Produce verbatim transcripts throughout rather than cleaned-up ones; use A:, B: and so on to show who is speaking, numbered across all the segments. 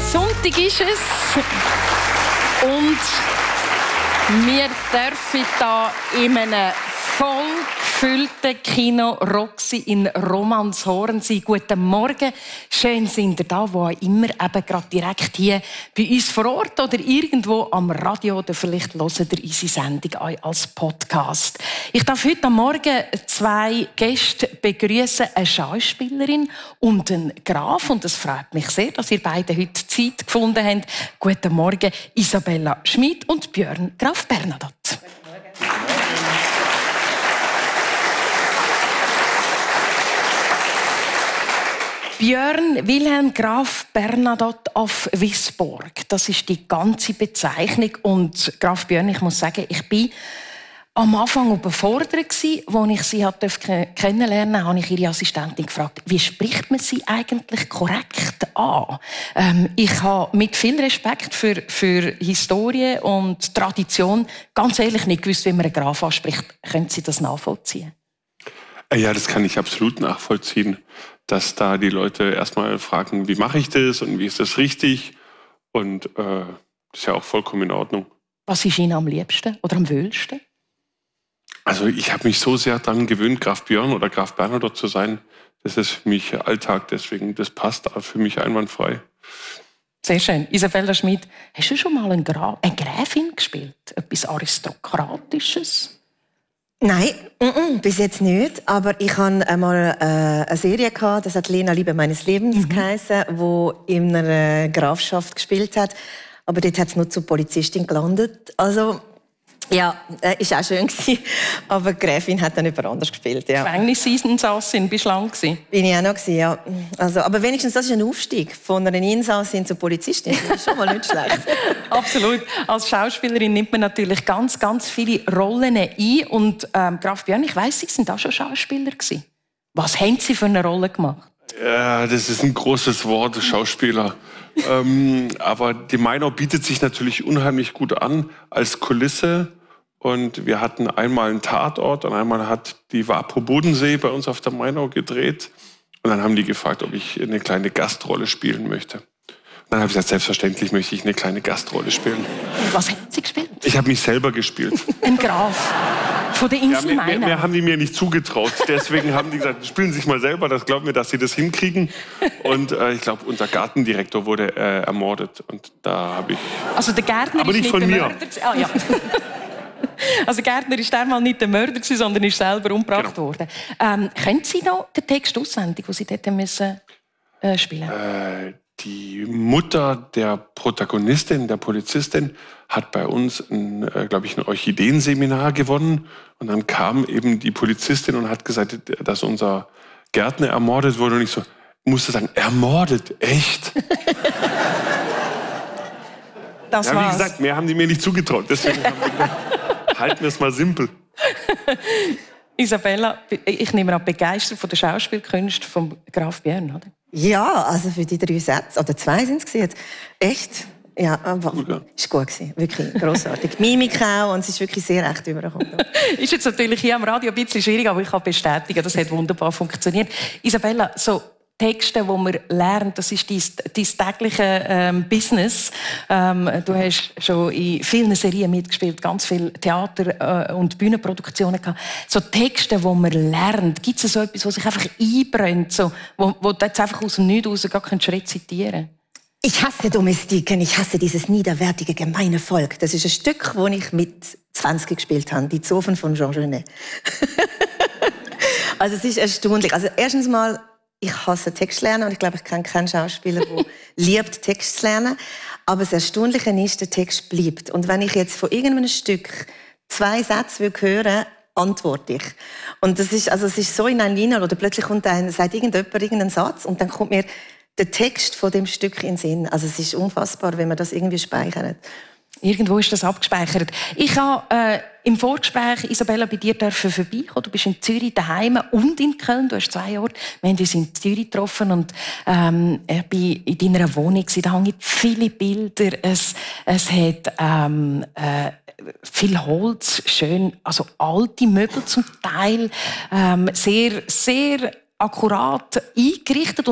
A: Sonntag ist es. Und wir dürfen hier in einem voll gefüllten Kino Roxy in Romanshorn sein. Guten Morgen. Schön sind ihr da, wo immer eben gerade direkt hier bei uns vor Ort oder irgendwo am Radio oder vielleicht hört ihr unsere Sendung auch als Podcast. Ich darf heute am Morgen zwei Gäste begrüßen, eine Schauspielerin und einen Graf. Und es freut mich sehr, dass ihr beide heute Zeit gefunden habt. Guten Morgen, Isabella Schmid und Björn Graf Bernadotte. Björn Wilhelm Graf Bernadotte auf Wisborg. Das ist die ganze Bezeichnung. Und Graf Björn, ich muss sagen, ich bin am Anfang überfordert gewesen, als ich sie kennenlernen durfte, habe ich ihre Assistentin gefragt, wie spricht man sie eigentlich korrekt an? Ähm, ich habe mit viel Respekt für, für Historie und Tradition ganz ehrlich nicht gewusst, wie man einen Graf anspricht. Können Sie das nachvollziehen?
B: Ja, das kann ich absolut nachvollziehen, dass da die Leute erstmal fragen, wie mache ich das und wie ist das richtig? Und äh, das ist ja auch vollkommen in Ordnung.
A: Was ist Ihnen am liebsten oder am wohlsten?
B: Also ich habe mich so sehr daran gewöhnt, Graf Björn oder Graf Bernadotte zu sein. Das ist für mich Alltag, deswegen das passt für mich einwandfrei.
A: Sehr schön. Isabella Schmid, hast du schon mal eine, Gra- eine Gräfin gespielt? Etwas Aristokratisches?
C: Nein, mm-mm, bis jetzt nicht. Aber ich hatte einmal äh, eine Serie gehabt, das hat Lena Liebe meines Lebens mhm. geheissen, die in einer Grafschaft gespielt hat. Aber dort hat es nur zur Polizistin gelandet. Also ja, äh, ist auch schön gewesen. Aber die Gräfin hat dann jemand anders gespielt. Ja.
A: Gefängnisinsassin bist du lang gewesen?
C: Bin ich auch noch gewesen, ja. Also, aber wenigstens das ist ein Aufstieg von einer Insassin zur Polizistin. Das ist schon mal nicht schlecht.
A: Absolut. Als Schauspielerin nimmt man natürlich ganz, ganz viele Rollen ein. Und ähm, Graf Björn, ich weiss, Sie sind auch schon Schauspieler gewesen. Was haben Sie für eine Rolle gemacht?
B: Ja, das ist ein großes Wort, Schauspieler. ähm, aber die Mainau bietet sich natürlich unheimlich gut an als Kulisse. Und wir hatten einmal einen Tatort und einmal hat die Wapo Bodensee bei uns auf der Mainau gedreht. Und dann haben die gefragt, ob ich eine kleine Gastrolle spielen möchte. Und dann habe ich gesagt, selbstverständlich möchte ich eine kleine Gastrolle spielen.
A: Was haben Sie gespielt?
B: Ich habe mich selber gespielt.
A: Ein Graf von der Insel
B: ja, mehr,
A: Mainau.
B: Mehr, mehr haben die mir nicht zugetraut. Deswegen haben die gesagt, spielen Sie sich mal selber. Das glaubt mir, dass Sie das hinkriegen. Und äh, ich glaube, unser Gartendirektor wurde äh, ermordet. Und da habe ich...
A: Also der Gärtner
B: aber
A: ist
B: nicht
A: nicht
B: von
A: der
B: mir.
A: Mörder. Ah, ja. Also Gärtner ist einmal nicht der Mörder, sondern ist selber umgebracht genau. worden. Ähm, können Sie noch den Text auswendig, den Sie dort müssen, äh, spielen
B: äh, Die Mutter der Protagonistin, der Polizistin, hat bei uns, ein, äh, glaube ich, ein Orchideenseminar gewonnen. Und dann kam eben die Polizistin und hat gesagt, dass unser Gärtner ermordet wurde. Und ich so, musste sagen, ermordet? Echt?
A: Das
B: ja, wie
A: war's.
B: gesagt, mehr haben die mir nicht zugetraut. Deswegen haben wir, halten wir es mal simpel.
A: Isabella, ich nehme an, begeistert von der Schauspielkunst von Graf Björn, oder?
C: Ja, also für die drei Sätze, oder zwei sind es jetzt, echt, ja, aber
B: gut, ja.
C: Ist gut gewesen, wirklich grossartig. Mimik auch und es ist wirklich sehr echt übergekommen.
A: Ist jetzt natürlich hier am Radio ein bisschen schwierig, aber ich kann bestätigen, das hat wunderbar funktioniert. Isabella, so Texte, die man lernt, das ist dein, dein tägliche ähm, Business. Ähm, du hast schon in vielen Serien mitgespielt, ganz viele Theater- äh, und Bühnenproduktionen gehabt. So Texte, die man lernt, gibt es so etwas, was sich einfach einbrennt, so, wo, wo du jetzt einfach aus dem Nichts raus gar keinen Schritt zitieren?
C: Ich hasse Domestiken, ich hasse dieses niederwertige, gemeine Volk. Das ist ein Stück, das ich mit zwanzig gespielt habe, die Zofen von Jean Genet. Also es ist erstaunlich. Also erstens mal, ich hasse Text lernen und ich glaube, ich kenne keinen Schauspieler, der liebt, Text zu lernen. Aber das Erstaunliche ist, der Text bleibt. Und wenn ich jetzt von irgendeinem Stück zwei Sätze hören will, antworte ich. Und das ist, also es ist so in ein Linie, oder plötzlich kommt ein, sagt irgendjemand irgendeinen Satz und dann kommt mir der Text von dem Stück in den Sinn. Also es ist unfassbar, wenn man das irgendwie speichert.
A: Irgendwo ist das abgespeichert. Ich habe äh, im Vorgespräch, Isabella, bei dir dürfen vorbeikommen. Du bist in Zürich daheim und in Köln. Du hast zwei Orte. Wir haben uns in Zürich getroffen und ähm, ich war in deiner Wohnung. Da hängen viele Bilder. Es, es hat ähm, äh, viel Holz, schön, also alte Möbel zum Teil, ähm, sehr, sehr akkurat eingerichtet und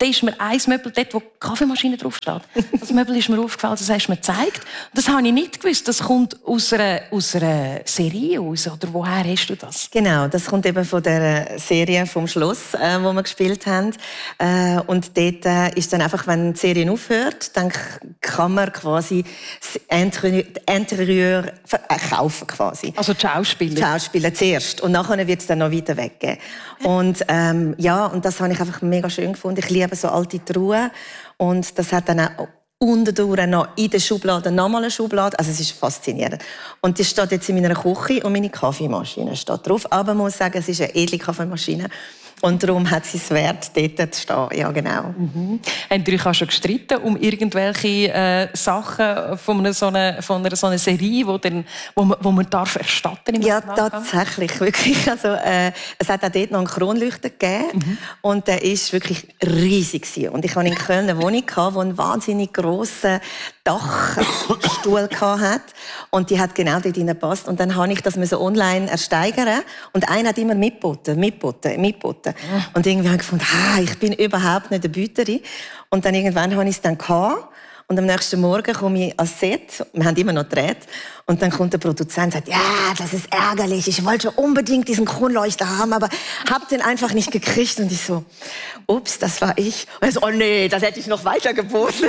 A: da ist mir ein Möbel dort, wo die Kaffeemaschine draufsteht. Das Möbel ist mir aufgefallen, das hast du mir gezeigt. Und das habe ich nicht gewusst. Das kommt aus einer, aus einer Serie aus. Oder woher hast du das?
C: Genau, das kommt eben von der Serie vom Schloss, äh, wo wir gespielt haben. Äh, und dort äh, ist dann einfach, wenn die Serie aufhört, dann kann man quasi das Interieur äh, kaufen quasi.
A: Also die Schauspieler?
C: Die Schauspieler zuerst. Und nachher wird es dann noch weiter weggeben. Und ähm, ja, und das habe ich einfach mega schön gefunden. Ich liebe so alte Truhen. Und das hat dann auch unterdurch noch in der Schublade nochmal eine Schublade. Also es ist faszinierend. Und die steht jetzt in meiner Küche und meine Kaffeemaschine steht drauf. Aber man muss sagen, es ist eine edle Kaffeemaschine. Und darum hat sie es wert, dort zu stehen. Ja, genau.
A: Mhm. Habt ihr euch auch schon gestritten um irgendwelche äh, Sachen von einer, so einer, von einer so einer Serie, wo, dann, wo, man, wo man darf erstatten im
C: Ja,
A: Nachgang?
C: tatsächlich. Wirklich. Also, äh, es hat auch dort noch einen Kronleuchter gegeben. Mhm. Und der war wirklich riesig. Und ich hatte in Köln eine Wohnung, die einen wahnsinnig grossen Dachstuhl hatte. Und die hat genau dort reingepasst. Und dann habe ich das online ersteigern. Und einer hat immer mitgeboten, mitgeboten, mitgeboten. Und irgendwie habe ich gefunden, ah, ich bin überhaupt nicht eine Büterin. Und dann irgendwann habe ich es dann gehabt. Und am nächsten Morgen komme ich ans Set. Wir haben immer noch gedreht. Und dann kommt der Produzent und sagt, ja, das ist ärgerlich. Ich wollte unbedingt diesen Kronleuchter haben, aber habe den einfach nicht gekriegt. Und ich so, ups, das war ich. Und er so, oh nee, das hätte ich noch weiter geboten.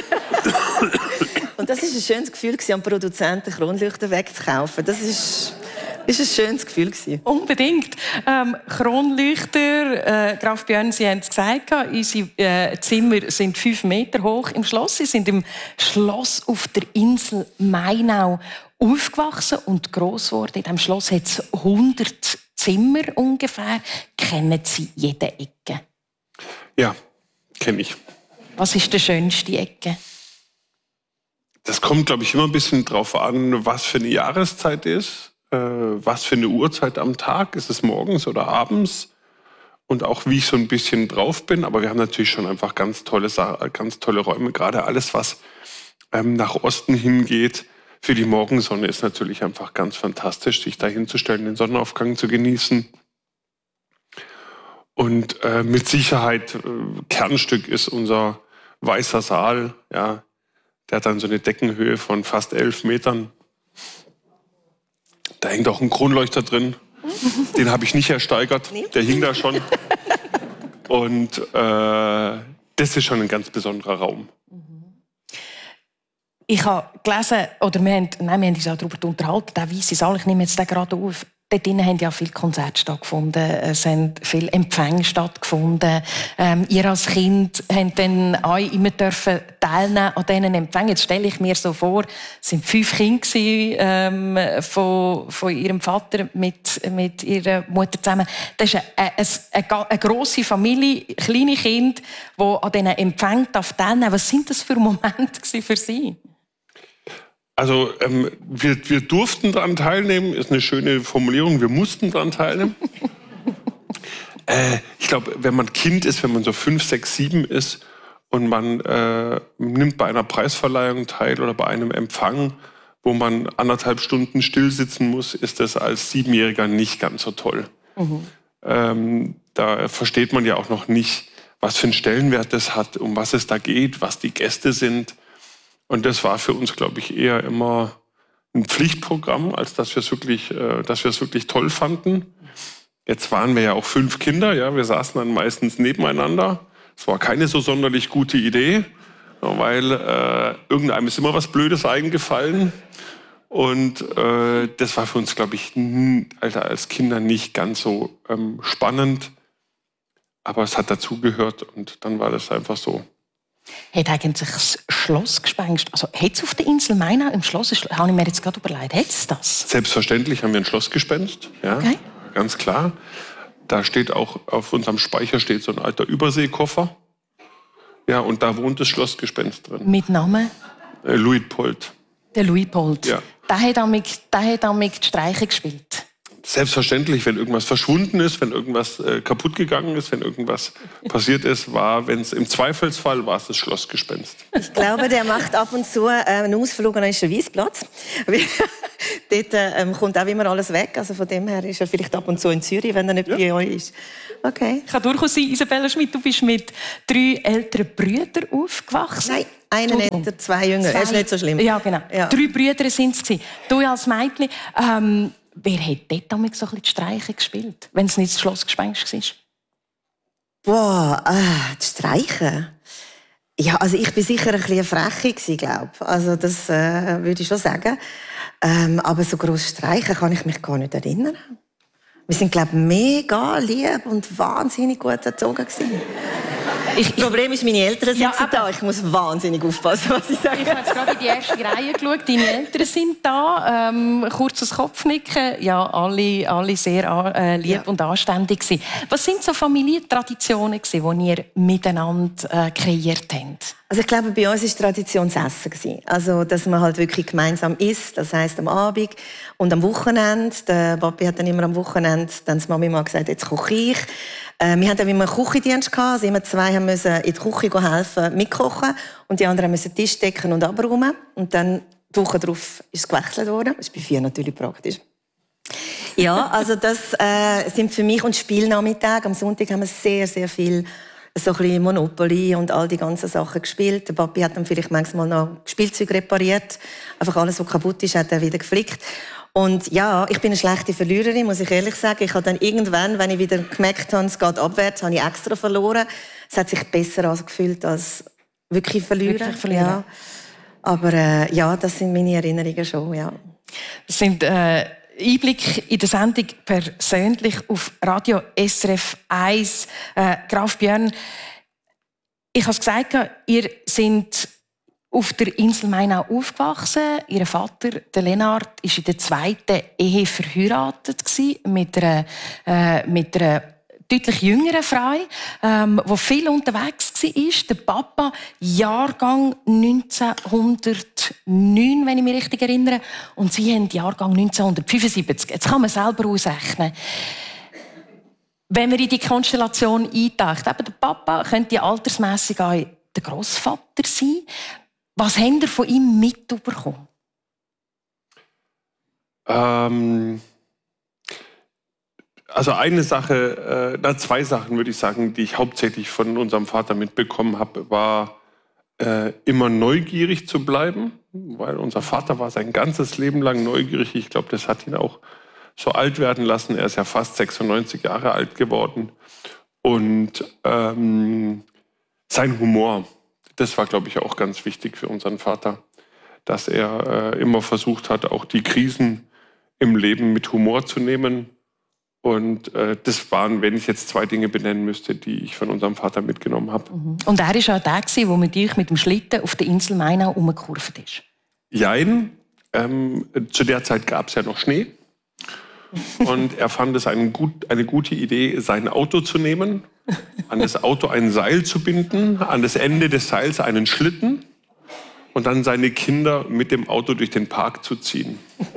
C: Und das ist ein schönes Gefühl, am Produzenten Kronleuchter wegzukaufen. Das ist... Das war ein schönes Gefühl.
A: Unbedingt. Ähm, Kronleuchter, äh, Graf Björn, Sie haben es gesagt, unsere äh, Zimmer sind fünf Meter hoch im Schloss. Sie sind im Schloss auf der Insel Mainau aufgewachsen und gross geworden. In diesem Schloss hat es hundert Zimmer ungefähr. Kennen Sie jede Ecke?
B: Ja, kenne ich.
A: Was ist die schönste Ecke?
B: Das kommt, glaube ich, immer ein bisschen drauf an, was für eine Jahreszeit ist. Was für eine Uhrzeit am Tag, ist es morgens oder abends und auch wie ich so ein bisschen drauf bin. Aber wir haben natürlich schon einfach ganz tolle, ganz tolle Räume, gerade alles, was ähm, nach Osten hingeht. Für die Morgensonne ist natürlich einfach ganz fantastisch, sich da hinzustellen, den Sonnenaufgang zu genießen. Und äh, mit Sicherheit, äh, Kernstück ist unser weißer Saal. Ja, der hat dann so eine Deckenhöhe von fast elf Metern. Da hängt auch ein Kronleuchter drin. Den habe ich nicht ersteigert. Der hing da schon. Und äh, das ist schon ein ganz besonderer Raum.
A: Ich habe gelesen, oder wir haben, nein, wir haben uns auch darüber unterhalten, der weisse Saal, ich nehme jetzt den gerade auf. Dort drinnen haben ja viele Konzerte stattgefunden, es haben viele Empfänge stattgefunden. Ähm, ihr als Kind habt dann auch immer dürfen teilnehmen an diesen Empfängen. Jetzt stelle ich mir so vor, es waren fünf Kinder ähm, von, von ihrem Vater mit, mit ihrer Mutter zusammen. Das ist eine, eine, eine, eine grosse Familie, kleine Kinder, die an diesen Empfängen teilnehmen dürfen. Was sind das für Momente für Sie?
B: Also ähm, wir, wir durften daran teilnehmen, ist eine schöne Formulierung, wir mussten daran teilnehmen. äh, ich glaube, wenn man Kind ist, wenn man so fünf, sechs, sieben ist und man äh, nimmt bei einer Preisverleihung teil oder bei einem Empfang, wo man anderthalb Stunden still sitzen muss, ist das als Siebenjähriger nicht ganz so toll. Mhm. Ähm, da versteht man ja auch noch nicht, was für einen Stellenwert das hat, um was es da geht, was die Gäste sind. Und das war für uns, glaube ich, eher immer ein Pflichtprogramm, als dass wir es wirklich, äh, dass wir es wirklich toll fanden. Jetzt waren wir ja auch fünf Kinder, ja, wir saßen dann meistens nebeneinander. Es war keine so sonderlich gute Idee, weil äh, irgendeinem ist immer was Blödes eingefallen. Und äh, das war für uns, glaube ich, Alter, als Kinder nicht ganz so ähm, spannend. Aber es hat dazugehört und dann war das einfach so.
A: Hat eigentlich das Schlossgespenst, also hat es auf der Insel Mainau im Schloss, habe ich mir jetzt gerade überlegt, hat es das?
B: Selbstverständlich haben wir ein Schlossgespenst, ja, okay. Ganz klar. Da steht auch, auf unserem Speicher steht so ein alter Überseekoffer. Ja, und da wohnt das Schlossgespenst drin.
A: Mit Namen?
B: Äh, Luitpold.
A: Der Luitpold.
B: Ja.
A: Der hat damit, der hat damit die Streiche gespielt.
B: selbstverständlich, wenn irgendwas verschwunden ist, wenn irgendwas äh, kaputt gegangen ist, wenn irgendwas passiert ist, war, wenn es im Zweifelsfall war es das Schlossgespenst.
C: Ich glaube, der macht ab und zu äh, einen Ausflug an den Weissplatz. Dort äh, kommt auch immer alles weg. Also von dem her ist er vielleicht ab und zu in Zürich, wenn er nicht ja. bei euch ist. Okay.
A: Kann durchaus sein, Isabella Schmidt, du bist mit drei älteren Brüdern aufgewachsen.
C: Nein, einen älter, zwei jünger. Zwei. Das ist nicht so schlimm.
A: Ja, genau. Ja. Drei Brüder waren es. Du als Mädchen. Ähm, wer hat dort damals so ein bisschen die Streiche gespielt, wenn es nicht das Schlossgespenst war?
C: Boah, äh, die Streiche? Ja, also ich war sicher ein bisschen eine Freche, glaube ich. Also das äh, würde ich schon sagen. Ähm, aber so grosse Streiche kann ich mich gar nicht erinnern. Wir sind, glaube ich, mega lieb und wahnsinnig gut erzogen gewesen. Ich, das Problem ist, meine Eltern sind ja, da. Ich muss wahnsinnig aufpassen, was ich sage.
A: Ich habe jetzt gerade in die erste Reihe geschaut. Deine Eltern sind da. Ähm, kurzes Kopfnicken. Ja, alle, alle sehr äh, lieb ja. und anständig gewesen. Was sind so Familientraditionen gewesen, die ihr miteinander äh, kreiert habt?
C: Also ich glaube, bei uns war Tradition das Essen gewesen. Also, dass man halt wirklich gemeinsam isst. Das heisst, am Abend und am Wochenende. Der Papi hat dann immer am Wochenende dann die Mami mal gesagt, jetzt koche ich. Äh, wir hatten immer einen Küchendienst gehabt. Also immer zwei haben müssen in die Küche helfen, mitkochen. Und die anderen mussten den Tisch decken und abräumen. Und dann die Woche darauf ist es gewechselt worden. Das ist bei vier natürlich praktisch. Ja, also das äh, sind für mich und Spielnachmittage. Am Sonntag haben wir sehr, sehr viel so ein bisschen Monopoly und all die ganzen Sachen gespielt. Der Papi hat dann vielleicht manchmal noch Spielzeug repariert. Einfach alles, was kaputt ist, hat er wieder geflickt. Und ja, ich bin eine schlechte Verliererin, muss ich ehrlich sagen. Ich habe dann irgendwann, wenn ich wieder gemerkt habe, es geht abwärts, habe ich extra verloren. Es hat sich besser angefühlt als wirklich verlieren. Wirklich verlieren. Ja. Aber äh, ja, das sind meine Erinnerungen schon, ja.
A: Das sind äh, Einblick in der Sendung persönlich auf Radio S R F eins. Äh, Graf Björn, ich habe es gesagt, ihr seid auf der Insel Mainau aufgewachsen. Ihr Vater, der Lennart, war in der zweiten Ehe verheiratet mit einer, äh, mit einer deutlich jüngeren Frau, ähm, die viel unterwegs war. Der Papa, Jahrgang neunzehnhundertneun, wenn ich mich richtig erinnere. Und sie haben Jahrgang neunzehnhundertfünfundsiebzig. Jetzt kann man selber ausrechnen. Wenn man in die Konstellation eintaucht, eben der Papa könnte altersmässig auch der Grossvater sein. Was habt ihr von ihm mitbekommen?
B: Ähm, also eine Sache, äh, zwei Sachen würde ich sagen, die ich hauptsächlich von unserem Vater mitbekommen habe, war äh, immer neugierig zu bleiben, weil unser Vater war sein ganzes Leben lang neugierig. Ich glaube, das hat ihn auch so alt werden lassen. Er ist ja fast sechsundneunzig Jahre alt geworden. Und ähm, sein Humor, das war, glaube ich, auch ganz wichtig für unseren Vater, dass er äh, immer versucht hat, auch die Krisen im Leben mit Humor zu nehmen. Und äh, das waren, wenn ich jetzt zwei Dinge benennen müsste, die ich von unserem Vater mitgenommen habe.
A: Mhm. Und er war auch der, der mit euch mit dem Schlitten auf der Insel Mainau umgekurvt ist?
B: Jein. Ähm, zu der Zeit gab es ja noch Schnee. Und er fand es eine, gut, eine gute Idee, sein Auto zu nehmen, an das Auto ein Seil zu binden, an das Ende des Seils einen Schlitten und dann seine Kinder mit dem Auto durch den Park zu ziehen.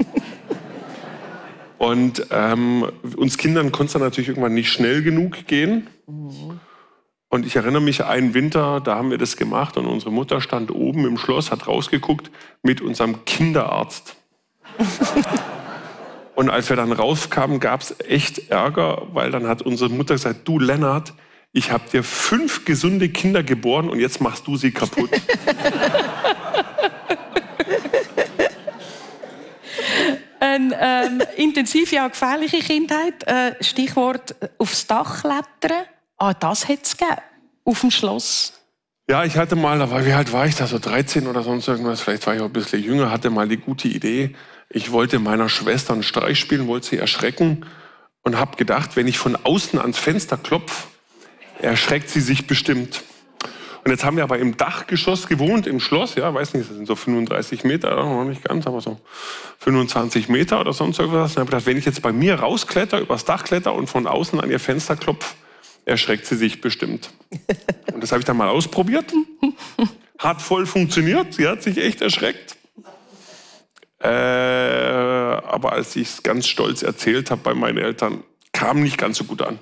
B: Und ähm, uns Kindern konnte es dann natürlich irgendwann nicht schnell genug gehen. Und ich erinnere mich, einen Winter, da haben wir das gemacht und unsere Mutter stand oben im Schloss, hat rausgeguckt mit unserem Kinderarzt. Und als wir dann rauskamen, gab es echt Ärger, weil dann hat unsere Mutter gesagt, du Lennart, ich habe dir fünf gesunde Kinder geboren und jetzt machst du sie kaputt.
A: Eine ähm, intensive, auch gefährliche Kindheit. Äh, Stichwort aufs Dach klettern. Ah, das hat es gegeben, auf dem Schloss.
B: Ja, ich hatte mal, wie alt war ich da, so dreizehn oder sonst irgendwas, vielleicht war ich auch ein bisschen jünger, hatte mal die gute Idee, ich wollte meiner Schwester einen Streich spielen, wollte sie erschrecken und habe gedacht, wenn ich von außen ans Fenster klopfe, erschreckt sie sich bestimmt. Und jetzt haben wir aber im Dachgeschoss gewohnt, im Schloss, ja, weiß nicht, das sind so fünfunddreißig Meter, noch nicht ganz, aber so fünfundzwanzig Meter oder sonst irgendwas. Und habe gedacht, wenn ich jetzt bei mir rauskletter, übers Dach kletter und von außen an ihr Fenster klopfe, erschreckt sie sich bestimmt. Und das habe ich dann mal ausprobiert. Hat voll funktioniert, sie hat sich echt erschreckt. Äh, aber als ich es ganz stolz erzählt habe bei meinen Eltern, kam nicht ganz so gut an.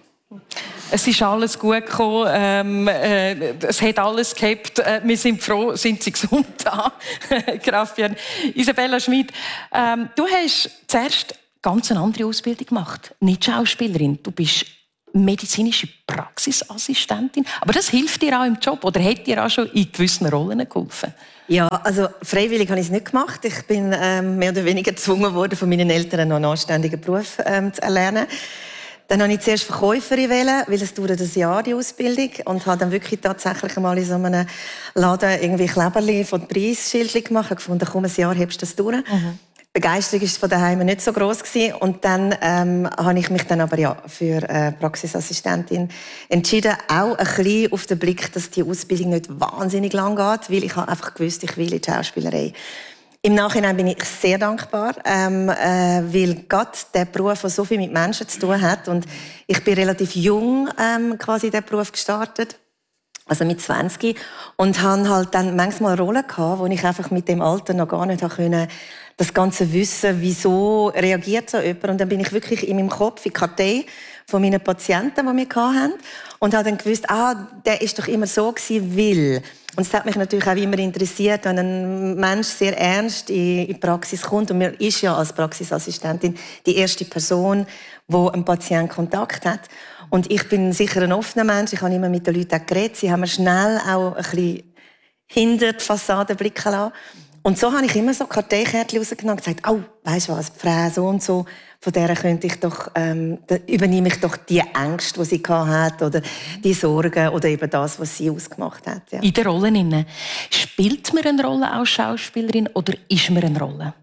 A: Es ist alles gut gekommen, ähm, äh, es hat alles gehabt. Äh, wir sind froh, sind Sie gesund da, Graf Björn. Isabella Schmid, ähm, du hast zuerst ganz eine andere Ausbildung gemacht, nicht Schauspielerin. Du bist medizinische Praxisassistentin. Aber das hilft dir auch im Job oder hat dir auch schon in gewissen Rollen geholfen?
C: Ja, also freiwillig habe ich es nicht gemacht. Ich bin ähm, mehr oder weniger gezwungen worden, von meinen Eltern noch einen anständigen Beruf ähm, zu erlernen. Dann wollte ich zuerst Verkäuferin wählen, weil es dauert ein Jahr, die Ausbildung. Und habe dann wirklich tatsächlich mal in so einem Laden irgendwie Kleberli von Preisschildchen gemacht. Ich habe gefunden, komm, ein Jahr hebst du das durch. Mhm. Die Begeisterung war von daheim nicht so gross gewesen. Und dann ähm, habe ich mich dann aber ja für äh, Praxisassistentin entschieden. Auch ein bisschen auf den Blick, dass die Ausbildung nicht wahnsinnig lang geht, weil ich habe einfach gewusst, ich will in die Schauspielerei. Im Nachhinein bin ich sehr dankbar, ähm, äh, weil gerade der Beruf, der so viel mit Menschen zu tun hat, und ich bin relativ jung ähm, quasi in diesen Beruf gestartet, also mit zwanzig, und hatte halt dann manchmal Rollen gehabt, wo ich einfach mit dem Alter noch gar nicht konnte, das ganze Wissen, wieso reagiert so jemand. Und dann bin ich wirklich in meinem Kopf in die Kartei von meinen Patienten, die wir hatten, und habe dann gewusst, ah, der ist doch immer so gewesen, weil. Und es hat mich natürlich auch immer interessiert, wenn ein Mensch sehr ernst in die Praxis kommt. Und man ist ja als Praxisassistentin die erste Person, die ein Patient Kontakt hat. Und ich bin sicher ein offener Mensch. Ich habe immer mit den Leuten geredet. Sie haben mir schnell auch ein bisschen hinter die Fassade blicken lassen. Und so habe ich immer so Karteikärtchen rausgenommen und gesagt, oh, weisst du was, die Frau so und so, von der könnte ich doch, ähm, übernehme ich doch die Ängste, die sie hatte, oder die Sorgen, oder eben das, was sie ausgemacht hat. Ja.
A: In den Rollen. Spielt man eine Rolle als Schauspielerin oder ist man eine Rolle?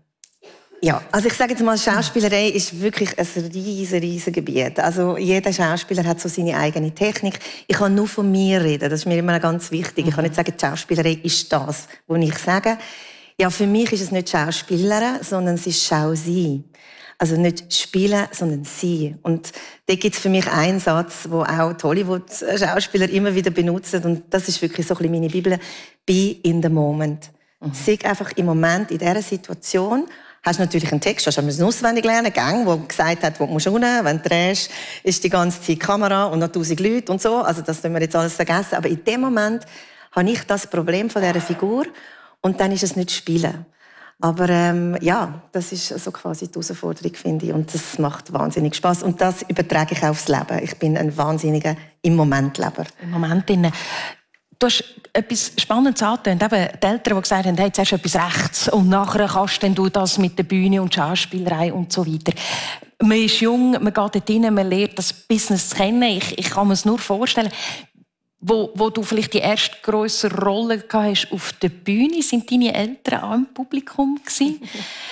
C: Ja, also ich sage jetzt mal, Schauspielerei ist wirklich ein riesen, riesen Gebiet. Also jeder Schauspieler hat so seine eigene Technik. Ich kann nur von mir reden, das ist mir immer ganz wichtig. Ich kann nicht sagen, die Schauspielerei ist das, was ich sage. Ja, für mich ist es nicht Schauspielern, sondern es ist Schausein. Also nicht spielen, sondern sein. Und da gibt es für mich einen Satz, den auch die Hollywood-Schauspieler immer wieder benutzen. Und das ist wirklich so ein bisschen meine Bibel. Be in the moment. Mhm. Sei einfach im Moment, in dieser Situation. Hast natürlich einen Text, hast du einen auswendig lernen, Gang, der gesagt hat, wo du unten musst. Wenn du drehst, ist die ganze Zeit Kamera und noch tausend Leute und so. Also das dürfen wir jetzt alles vergessen. Aber in dem Moment habe ich das Problem von dieser Figur. Und dann ist es nicht Spielen. Aber ähm, ja, das ist so quasi die Herausforderung, finde ich. Und das macht wahnsinnig Spass. Und das übertrage ich auch aufs Leben. Ich bin ein wahnsinniger Im-Moment-Leber.
A: Im Moment. Du hast etwas Spannendes angetönt. Eben die Eltern, die gesagt haben, hey, zuerst etwas rechts und nachher kannst du das mit der Bühne und Schauspielerei und so weiter. Man ist jung, man geht dort rein, man lernt das Business zu kennen. Ich, ich kann mir es nur vorstellen. Wo, wo du vielleicht die erste grössere Rolle gehabt hast auf der Bühne, sind deine Eltern auch im Publikum gewesen?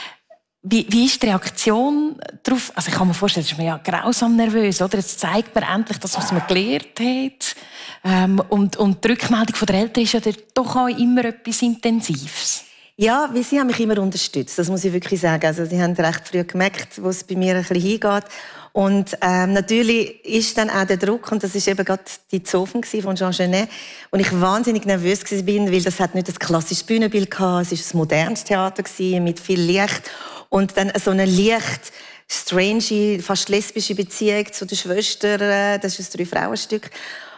A: Wie, wie ist die Reaktion darauf? Also ich kann mir vorstellen, das ist man ja grausam nervös, oder? Jetzt zeigt man endlich das, was man gelernt hat. Ähm, und, und die Rückmeldung der Eltern ist ja doch auch immer etwas Intensives.
C: Ja, weil sie haben mich immer unterstützt, das muss ich wirklich sagen. Also sie haben recht früh gemerkt, wo es bei mir ein bisschen hingeht. Und ähm, natürlich ist dann auch der Druck, und das ist eben gerade die Zofen von Jean Genet, und ich wahnsinnig nervös bin, weil das hat nicht das klassische Bühnenbild gehabt, es ist ein modernes Theater gewesen, mit viel Licht, und dann so eine leicht strange, fast lesbische Beziehung zu der Schwester, das ist ein Drei-Frauen-Stück.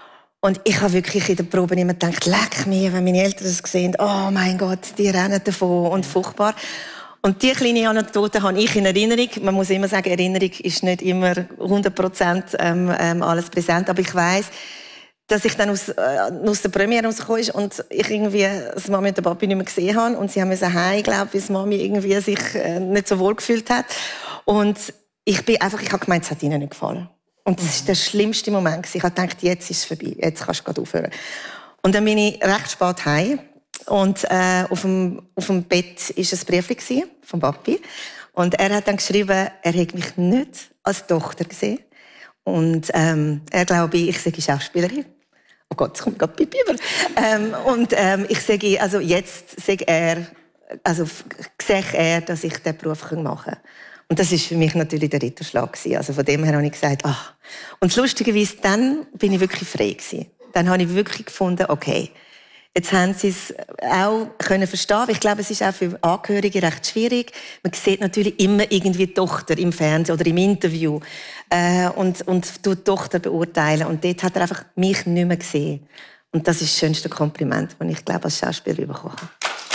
C: Und ich habe wirklich in der Probe immer gedacht, leck mir, wenn meine Eltern das sehen, oh mein Gott, die rennen davon und furchtbar. Und diese kleine Anekdote habe ich in Erinnerung. Man muss immer sagen, Erinnerung ist nicht immer hundert Prozent ähm, ähm, alles präsent. Aber ich weiss, dass ich dann aus, äh, aus der Premiere rausgekommen ist und ich irgendwie das Mami und den Papi nicht mehr gesehen habe. Und sie haben mir heim, glaube ich, bis Mami irgendwie sich äh, nicht so wohl gefühlt hat. Und ich bin einfach, ich habe gemeint, es hat ihnen nicht gefallen. Und das war der schlimmste Moment. Ich habe gedacht, jetzt ist es vorbei, jetzt kannst du gerade aufhören. Und dann bin ich recht spät heim. Und äh, auf, dem, auf dem Bett war ein Brief vom Papi. Und er hat dann geschrieben, er hätte mich nicht als Tochter gesehen. Und ähm, er glaube, ich sei Schauspielerin. Oh Gott, es kommt gerade Pipi über. Ähm, und ähm, ich sage, also jetzt sage er, also sehe er, dass ich diesen Beruf machen kann. Und das war für mich natürlich der Ritterschlag. Also von dem her habe ich gesagt, ach. Und lustigerweise, dann bin ich wirklich frei gewesen. Dann habe ich wirklich gefunden, okay, Jetzt haben sie es auch können verstehen. Ich glaube, es ist auch für Angehörige recht schwierig. Man sieht natürlich immer irgendwie die Tochter im Fernsehen oder im Interview äh, und, und tut die Tochter beurteilen. Und dort hat er einfach mich nicht mehr gesehen. Und das ist das schönste Kompliment, das ich, glaube, als Schauspieler bekommen habe.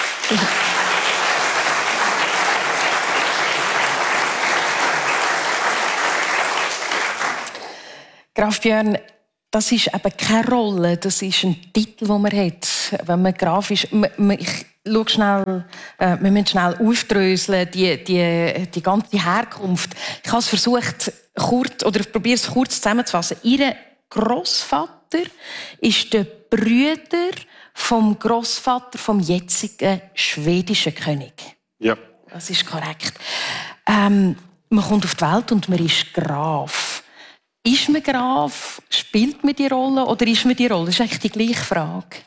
A: Graf Björn, das ist eben keine Rolle, das ist ein Titel, den man hat. Wenn man Graf ist, man, man, ich schaue schnell, äh, wir müssen schnell aufdröseln, die, die, die ganze Herkunft. Ich habe es versucht, kurz, oder ich probiere es kurz zusammenzufassen. Ihr Grossvater ist der Bruder vom Grossvater vom jetzigen schwedischen König.
B: Ja.
A: Das ist korrekt. Ähm, man kommt auf die Welt und man ist Graf. Ist man Graf? Spielt man die Rolle oder ist man die Rolle? Das ist eigentlich die gleiche Frage.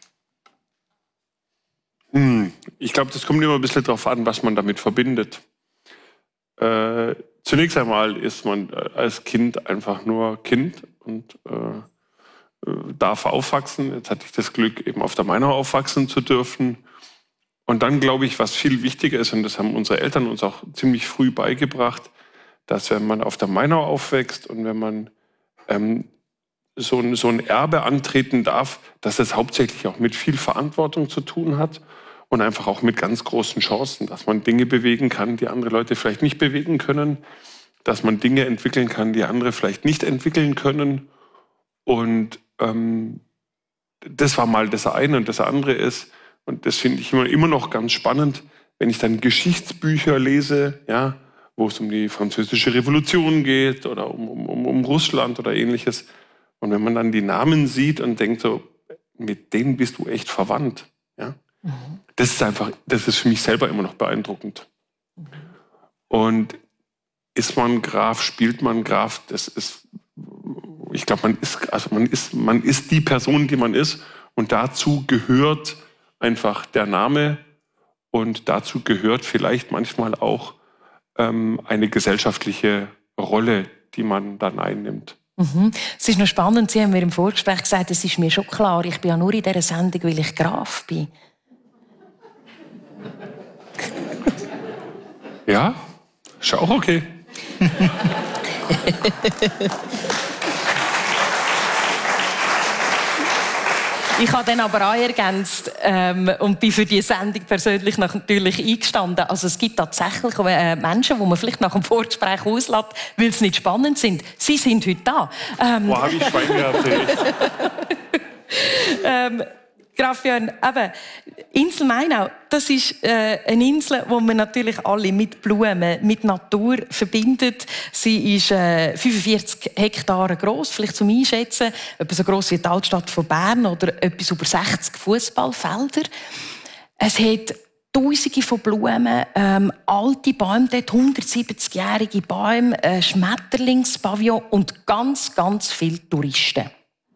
B: Hm. Ich glaube, das kommt immer ein bisschen darauf an, was man damit verbindet. Äh, zunächst einmal ist man als Kind einfach nur Kind und äh, darf aufwachsen. Jetzt hatte ich das Glück, eben auf der Mainau aufwachsen zu dürfen. Und dann glaube ich, was viel wichtiger ist, und das haben unsere Eltern uns auch ziemlich früh beigebracht, dass wenn man auf der Mainau aufwächst und wenn man ähm, so, ein, so ein Erbe antreten darf, dass es hauptsächlich auch mit viel Verantwortung zu tun hat und einfach auch mit ganz großen Chancen, dass man Dinge bewegen kann, die andere Leute vielleicht nicht bewegen können, dass man Dinge entwickeln kann, die andere vielleicht nicht entwickeln können. Und ähm, das war mal das eine. Und das andere ist, und das finde ich immer, immer noch ganz spannend, wenn ich dann Geschichtsbücher lese, ja, wo es um die Französische Revolution geht oder um, um, um Russland oder Ähnliches. Und wenn man dann die Namen sieht und denkt so, mit denen bist du echt verwandt. Ja? Mhm. Das ist einfach, das ist für mich selber immer noch beeindruckend. Mhm. Und ist man Graf, spielt man Graf, das ist, ich glaube, man ist, also man ist, man ist die Person, die man ist. Und dazu gehört einfach der Name und dazu gehört vielleicht manchmal auch ähm, eine gesellschaftliche Rolle, die man dann einnimmt.
A: Mhm. Es ist noch spannend, Sie haben mir im Vorgespräch gesagt, es ist mir schon klar, ich bin ja nur in dieser Sendung, weil ich Graf bin.
B: Ja, ist auch okay.
A: Ich habe dann aber auch ergänzt ähm, und bin für diese Sendung persönlich natürlich eingestanden. Also es gibt tatsächlich äh, Menschen, die man vielleicht nach dem Vorgespräch auslässt, weil sie nicht spannend sind. Sie sind heute da. Ähm,
B: Wo habe ich Schwein gehabt?
A: ähm, Graf Björn, eben, Insel Mainau, das ist äh, eine Insel, die man natürlich alle mit Blumen, mit Natur verbindet. Sie ist äh, fünfundvierzig Hektare gross, vielleicht zum Einschätzen, etwa so gross wie die Altstadt von Bern oder etwas über sechzig Fußballfelder. Es hat Tausende von Blumen, ähm, alte Bäume, dort hundertsiebzigjährige Bäume, äh, Schmetterlingspavillon und ganz, ganz viele Touristen.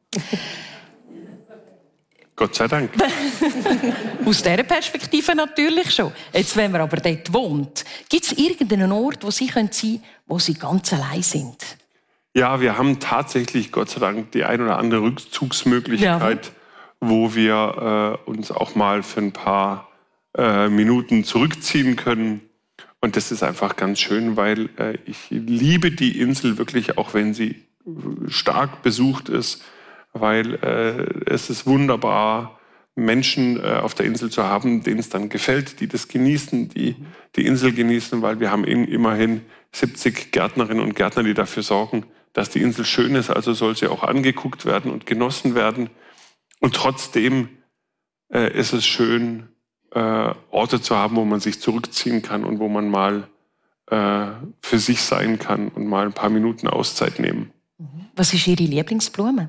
B: Gott sei Dank.
A: Aus dieser Perspektive natürlich schon. Jetzt, wenn man aber dort wohnt, gibt es irgendeinen Ort, wo Sie sein können, wo Sie ganz allein sind?
B: Ja, wir haben tatsächlich, Gott sei Dank, die ein oder andere Rückzugsmöglichkeit, ja, wo wir äh, uns auch mal für ein paar äh, Minuten zurückziehen können. Und das ist einfach ganz schön, weil äh, ich liebe die Insel wirklich, auch wenn sie stark besucht ist, weil äh, es ist wunderbar, Menschen äh, auf der Insel zu haben, denen es dann gefällt, die das genießen, die die Insel genießen, weil wir haben in, immerhin siebzig Gärtnerinnen und Gärtner, die dafür sorgen, dass die Insel schön ist, also soll sie auch angeguckt werden und genossen werden. Und trotzdem äh, ist es schön, äh, Orte zu haben, wo man sich zurückziehen kann und wo man mal äh, für sich sein kann und mal ein paar Minuten Auszeit nehmen.
A: Was ist Ihre Lieblingsblume?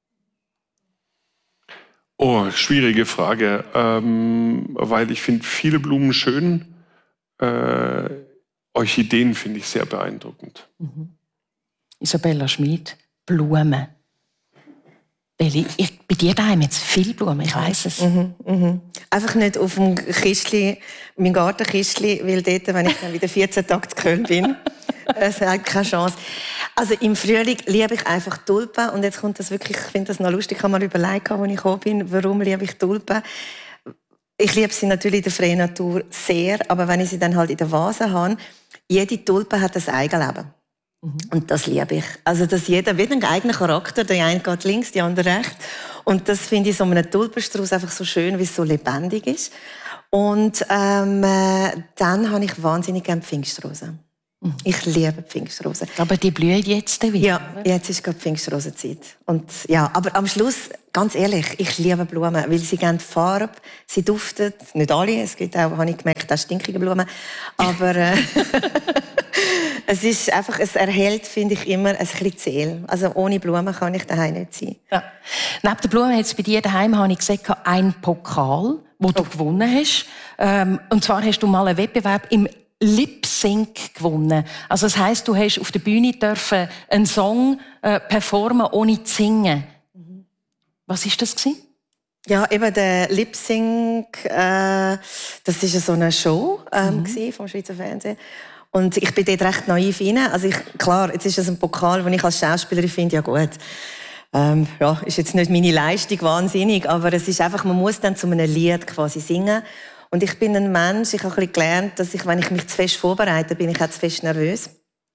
B: Oh, schwierige Frage, ähm, weil ich finde viele Blumen schön. Äh, Orchideen finde ich sehr beeindruckend.
A: Mhm. Isabella Schmid, Blumen. Ich, ich, bei dir daheim jetzt viele Blumen, ich weiss es.
C: Mhm, mhm. Einfach nicht auf dem Kistli, mein Gartenkistli, weil dort, wenn ich dann wieder vierzehn Tage zu Köln bin, es hat keine Chance. Also im Frühling liebe ich einfach Tulpen und jetzt kommt das wirklich, ich finde das noch lustig, ich habe mir überlegt, als ich gekommen bin, warum liebe ich Tulpen. Ich liebe sie natürlich in der freien Natur sehr, aber wenn ich sie dann halt in der Vase habe, jede Tulpe hat ein Eigenleben. Mhm. Und das liebe ich. Also, dass jeder wieder einen eigenen Charakter, der eine geht links, die andere rechts. Und das finde ich so einen Tulpenstrauß einfach so schön, wie es so lebendig ist. Und ähm, äh, dann habe ich wahnsinnig gerne Pfingstrosen. Ich liebe Pfingstrosen.
A: Aber die blühen jetzt wieder.
C: Ja, jetzt ist gerade Pfingstrosenzeit. Und ja, aber am Schluss, ganz ehrlich, ich liebe Blumen, weil sie geben Farbe, sie duften. Nicht alle, es gibt auch, habe ich gemerkt, auch stinkige Blumen. Aber äh, es ist einfach, es erhält, finde ich, immer ein bisschen die Seele. Also ohne Blumen kann ich daheim nicht sein.
A: Ja. Neben den Blumen hat es bei dir daheim, habe ich gesehen, einen Pokal, den du oh. gewonnen hast. Ähm, und zwar hast du mal einen Wettbewerb im Lip-Sync gewonnen. Also das heisst, du hast auf der Bühne dürfen einen Song äh, performen, ohne zu singen. Mhm. Was war das gewesen?
C: Ja, eben der Lip-Sync, äh, das war so eine Show ähm, mhm. vom Schweizer Fernsehen. Und ich bin dort recht naiv rein. Also ich, klar, jetzt ist das ein Pokal, den ich als Schauspielerin finde, ja gut, ähm, ja, ist jetzt nicht meine Leistung wahnsinnig, aber es ist einfach, man muss dann zu einem Lied quasi singen. Und ich bin ein Mensch, ich habe ein bisschen gelernt, dass ich, wenn ich mich zu fest vorbereite, bin ich auch zu fest nervös.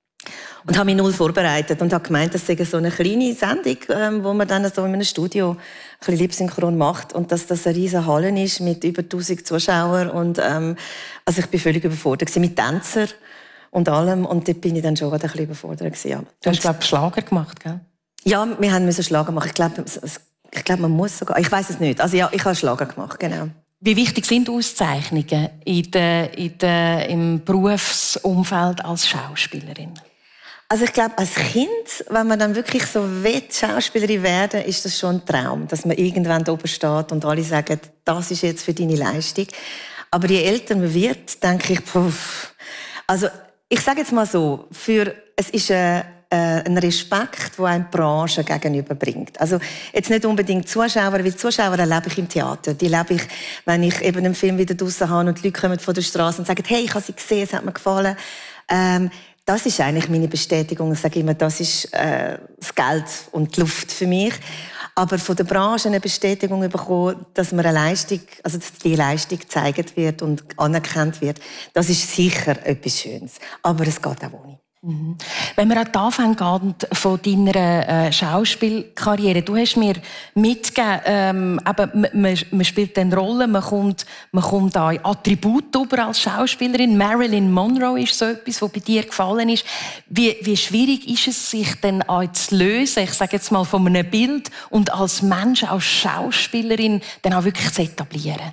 C: Und habe mich null vorbereitet und habe gemeint, das sei so eine kleine Sendung, ähm, wo man dann so in einem Studio ein bisschen Lipsynchron macht und dass das eine riesen Halle ist mit über tausend Zuschauern. Und, ähm, also ich bin völlig überfordert mit Tänzern und allem. Und dort bin ich dann schon ein bisschen überfordert gewesen, ja.
A: Du hast, glaube ich, Schlager gemacht, gell?
C: Ja, wir haben müssen Schlager machen. Ich glaube, ich glaube, man muss sogar. Ich weiß es nicht. Also ja, ich habe Schlager gemacht, genau.
A: Wie wichtig sind Auszeichnungen in der, in der, im Berufsumfeld als Schauspielerin?
C: Also ich glaube, als Kind, wenn man dann wirklich so will, Schauspielerin werden, ist das schon ein Traum, dass man irgendwann da oben steht und alle sagen, das ist jetzt für deine Leistung. Aber je älter man wird, denke ich, puff. Also ich sage jetzt mal so, für, es ist eine ein Respekt, den eine Branche gegenüberbringt. Also jetzt nicht unbedingt Zuschauer, weil Zuschauer erlebe ich im Theater. Die erlebe ich, wenn ich eben einen Film wieder draussen habe und die Leute kommen von der Straße und sagen, hey, ich habe sie gesehen, es hat mir gefallen. Ähm, das ist eigentlich meine Bestätigung. Ich sage immer, das ist äh, das Geld und die Luft für mich. Aber von der Branche eine Bestätigung bekommen, dass man eine Leistung, also dass die Leistung gezeigt wird und anerkannt wird, das ist sicher etwas Schönes. Aber es geht auch ohne.
A: Mhm. Wenn wir an die Anfänge gehen von deiner äh, Schauspielkarriere, du hast mir mitgegeben, ähm, eben, man, man spielt eine Rolle, man kommt, man kommt an Attribute über als Schauspielerin. Marilyn Monroe ist so etwas, was bei dir gefallen ist. Wie, wie schwierig ist es, sich dann auch zu lösen, ich sage jetzt mal von einem Bild und als Mensch, als Schauspielerin dann auch wirklich zu etablieren?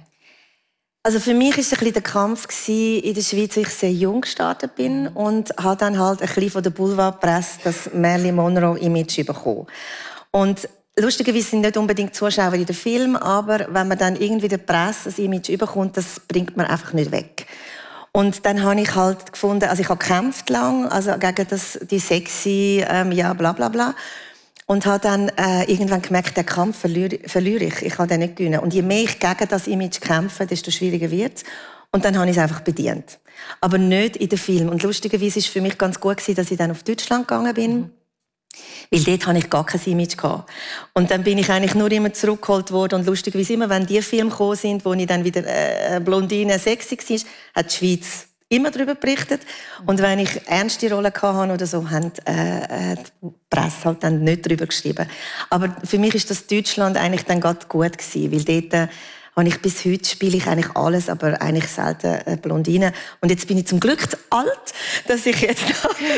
C: Also für mich war es ein bisschen der Kampf in der Schweiz, als ich sehr jung gestartet bin und habe dann halt ein bisschen von der Boulevardpresse das Marilyn Monroe-Image bekommen. Und lustigerweise sind nicht unbedingt Zuschauer in den Film, aber wenn man dann irgendwie der Presse das Image überkommt, das bringt man einfach nicht weg. Und dann habe ich halt gefunden, also ich habe gekämpft lang, also gegen das, die sexy, ähm, ja, bla bla bla. Und habe dann äh, irgendwann gemerkt, den Kampf verliere, verliere ich. Ich kann den nicht gewinnen. Und je mehr ich gegen das Image kämpfe, desto schwieriger wird es. Und dann habe ich es einfach bedient. Aber nicht in den Film. Und lustigerweise war es für mich ganz gut, dass ich dann auf Deutschland gegangen bin. Weil dort hatte ich gar kein Image gehabt. Und dann bin ich eigentlich nur immer zurückgeholt worden. Und lustigerweise immer, wenn die Filme gekommen sind, wo ich dann wieder äh, Blondine sexy war, hat die Schweiz immer darüber berichtet. Und wenn ich ernste Rollen hatte oder so, haben äh, die Presse halt dann nicht darüber geschrieben. Aber für mich ist das Deutschland eigentlich dann gerade gut gewesen, weil dort äh, habe ich bis heute spiele ich eigentlich alles, aber eigentlich selten äh, Blondine. Und jetzt bin ich zum Glück zu alt, dass ich jetzt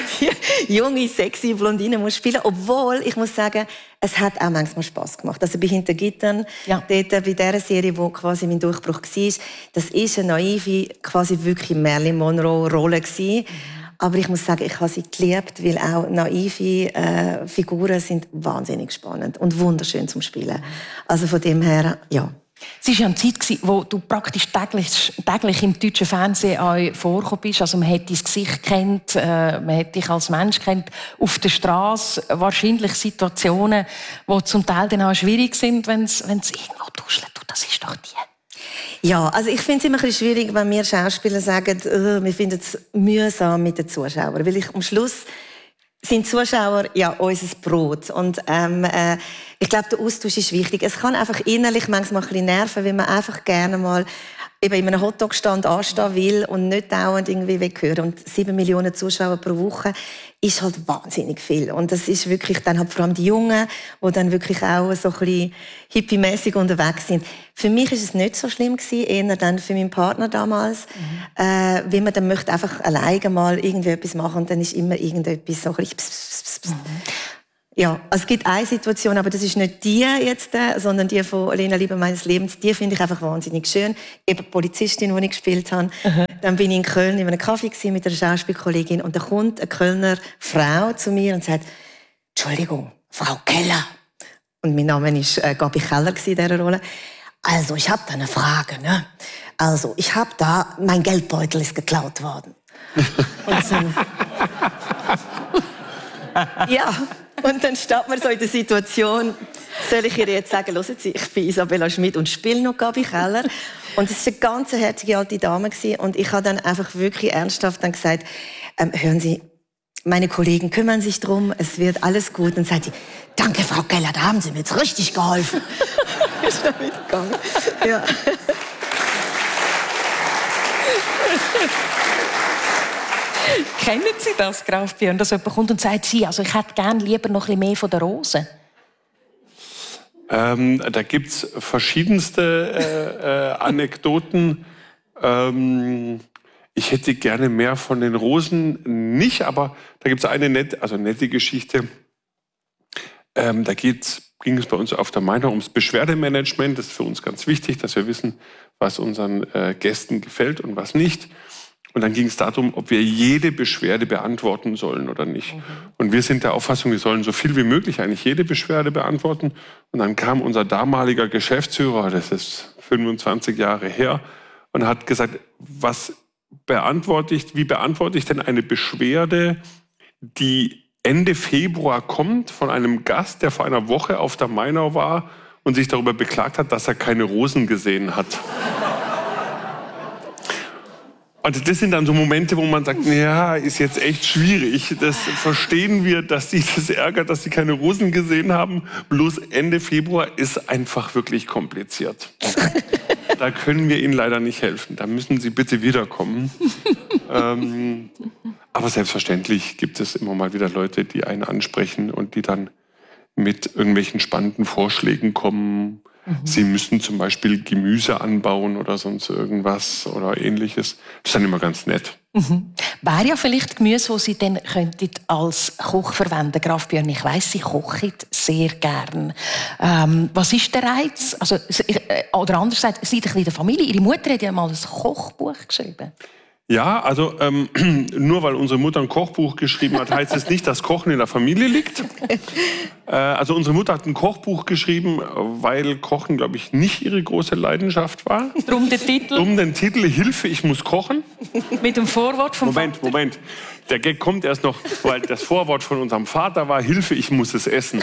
C: die junge, sexy Blondine muss spielen. Obwohl, ich muss sagen, es hat auch manchmal Spass gemacht. Also bei «Hinter Gittern», ja. dort, bei dieser Serie, wo quasi mein Durchbruch war, das ist eine naive, quasi wirklich Marilyn Monroe-Rolle gewesen. Mhm. Aber ich muss sagen, ich habe sie geliebt, weil auch naive äh, Figuren sind wahnsinnig spannend und wunderschön zum Spielen. Also von dem her, ja.
A: Es war ja eine Zeit, wo du praktisch täglich, täglich im deutschen Fernsehen auch vorgekommen bist. Also man hat dein Gesicht kennt, äh, man hat dich als Mensch kennt. Auf der Straße wahrscheinlich Situationen, die zum Teil dann auch schwierig sind, wenn es irgendwo tuschelt. Das ist doch die.
C: Ja, also ich finde es immer ein bisschen schwierig, wenn wir Schauspieler sagen, äh, wir finden es mühsam mit den Zuschauern. Weil ich am Schluss sind Zuschauer ja unser Brot. Und ähm, äh, ich glaube, der Austausch ist wichtig. Es kann einfach innerlich manchmal ein bisschen nerven, wenn man einfach gerne mal eben in einem Hotdog-Stand anstehen will und nicht dauernd irgendwie weghören. Und sieben Millionen Zuschauer pro Woche ist halt wahnsinnig viel. Und das ist wirklich dann halt vor allem die Jungen, die dann wirklich auch so ein bisschen hippie-mässig unterwegs sind. Für mich ist es nicht so schlimm gewesen, eher dann für meinen Partner damals, mhm. äh, wie man dann möchte einfach alleine mal irgendwie etwas machen und dann ist immer irgendetwas so ein bisschen pss, pss, pss, pss. Mhm. Ja, also es gibt eine Situation, aber das ist nicht die jetzt, sondern die von Lena Liebe meines Lebens. Die finde ich einfach wahnsinnig schön. Eben die Polizistin, die ich gespielt habe. Mhm. Dann bin ich in Köln in einem Kaffee mit einer Schauspielkollegin und da kommt eine Kölner Frau zu mir und sagt: Entschuldigung, Frau Keller. Und mein Name war äh, Gabi Keller in dieser Rolle. Also, ich habe da eine Frage, ne? Also, ich habe da, mein Geldbeutel ist geklaut worden. Und so, ja. Und dann steht man so in der Situation, soll ich ihr jetzt sagen, hören Sie, ich bin Isabella Schmidt und spiele noch Gabi Keller. Und es war eine ganz herzige alte Dame. Und ich habe dann einfach wirklich ernsthaft dann gesagt, ähm, hören Sie, meine Kollegen kümmern sich drum, es wird alles gut. Und dann sagt sie: Danke, Frau Keller, da haben Sie mir jetzt richtig geholfen. Ist dann mitgegangen. Ja.
A: Kennen Sie das, Graf Björn, dass jemand kommt und sagt, Sie, also ich hätte gerne lieber noch ein bisschen mehr von der Rose?
B: Ähm, da gibt es verschiedenste äh, äh, Anekdoten. Ähm, ich hätte gerne mehr von den Rosen, nicht, aber da gibt es eine nette, also nette Geschichte. Ähm, da geht's, ging es bei uns auf der Mainau ums Beschwerdemanagement. Das ist für uns ganz wichtig, dass wir wissen, was unseren äh, Gästen gefällt und was nicht. Und dann ging es darum, ob wir jede Beschwerde beantworten sollen oder nicht. Mhm. Und wir sind der Auffassung, wir sollen so viel wie möglich eigentlich jede Beschwerde beantworten. Und dann kam unser damaliger Geschäftsführer, das ist fünfundzwanzig Jahre her, und hat gesagt, was beantworte ich, wie beantworte ich denn eine Beschwerde, die Ende Februar kommt von einem Gast, der vor einer Woche auf der Mainau war und sich darüber beklagt hat, dass er keine Rosen gesehen hat. Und das sind dann so Momente, wo man sagt, ja, ist jetzt echt schwierig. Das verstehen wir, dass sie das ärgert, dass sie keine Rosen gesehen haben. Bloß Ende Februar ist einfach wirklich kompliziert. Da können wir Ihnen leider nicht helfen. Da müssen Sie bitte wiederkommen. ähm, aber selbstverständlich gibt es immer mal wieder Leute, die einen ansprechen und die dann mit irgendwelchen spannenden Vorschlägen kommen. Mhm. Sie müssen zum Beispiel Gemüse anbauen oder sonst irgendwas oder Ähnliches. Das ist dann immer ganz nett.
A: Mhm. Wäre ja vielleicht Gemüse, das Sie dann könnten als Koch verwenden, Graf Björn. Ich weiss, Sie kochen sehr gern. Ähm, was ist der Reiz? Also, oder anders gesagt, Sie sind in der Familie. Ihre Mutter hat ja mal ein Kochbuch geschrieben.
B: Ja, also ähm, nur weil unsere Mutter ein Kochbuch geschrieben hat, heißt es nicht, dass Kochen in der Familie liegt. Äh, also unsere Mutter hat ein Kochbuch geschrieben, weil Kochen, glaube ich, nicht ihre große Leidenschaft war.
A: Drum den Titel?
B: Drum den Titel Hilfe, ich muss kochen.
A: Mit dem Vorwort vom
B: Moment,
A: Vater?
B: Moment. Der Gag kommt erst noch, weil das Vorwort von unserem Vater war Hilfe, ich muss es essen.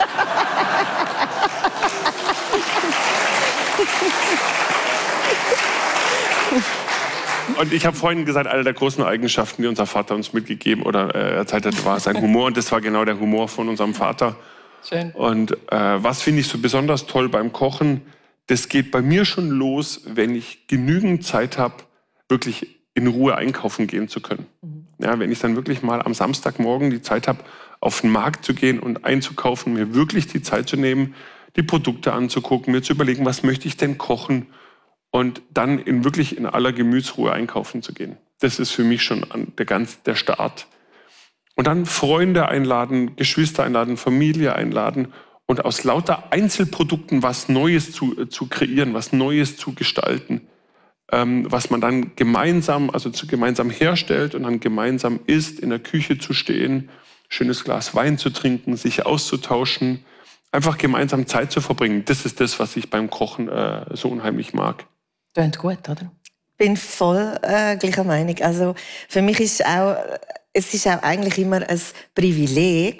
B: Und ich habe vorhin gesagt, eine der großen Eigenschaften, die unser Vater uns mitgegeben oder äh, erzählt hat, war sein Humor. Und das war genau der Humor von unserem Vater.
A: Schön.
B: Und äh, was finde ich so besonders toll beim Kochen? Das geht bei mir schon los, wenn ich genügend Zeit habe, wirklich in Ruhe einkaufen gehen zu können. Mhm. Ja, wenn ich dann wirklich mal am Samstagmorgen die Zeit habe, auf den Markt zu gehen und einzukaufen, mir wirklich die Zeit zu nehmen, die Produkte anzugucken, mir zu überlegen, was möchte ich denn kochen? Und dann in wirklich in aller Gemütsruhe einkaufen zu gehen. Das ist für mich schon der, ganz, der Start. Und dann Freunde einladen, Geschwister einladen, Familie einladen und aus lauter Einzelprodukten was Neues zu, zu kreieren, was Neues zu gestalten, ähm, was man dann gemeinsam, also zu, gemeinsam herstellt und dann gemeinsam isst, in der Küche zu stehen, schönes Glas Wein zu trinken, sich auszutauschen, einfach gemeinsam Zeit zu verbringen. Das ist das, was ich beim Kochen äh, so unheimlich mag.
A: Klingt gut, oder?
C: Ich bin voll äh, gleicher Meinung. Also für mich ist auch, es ist auch eigentlich immer ein Privileg,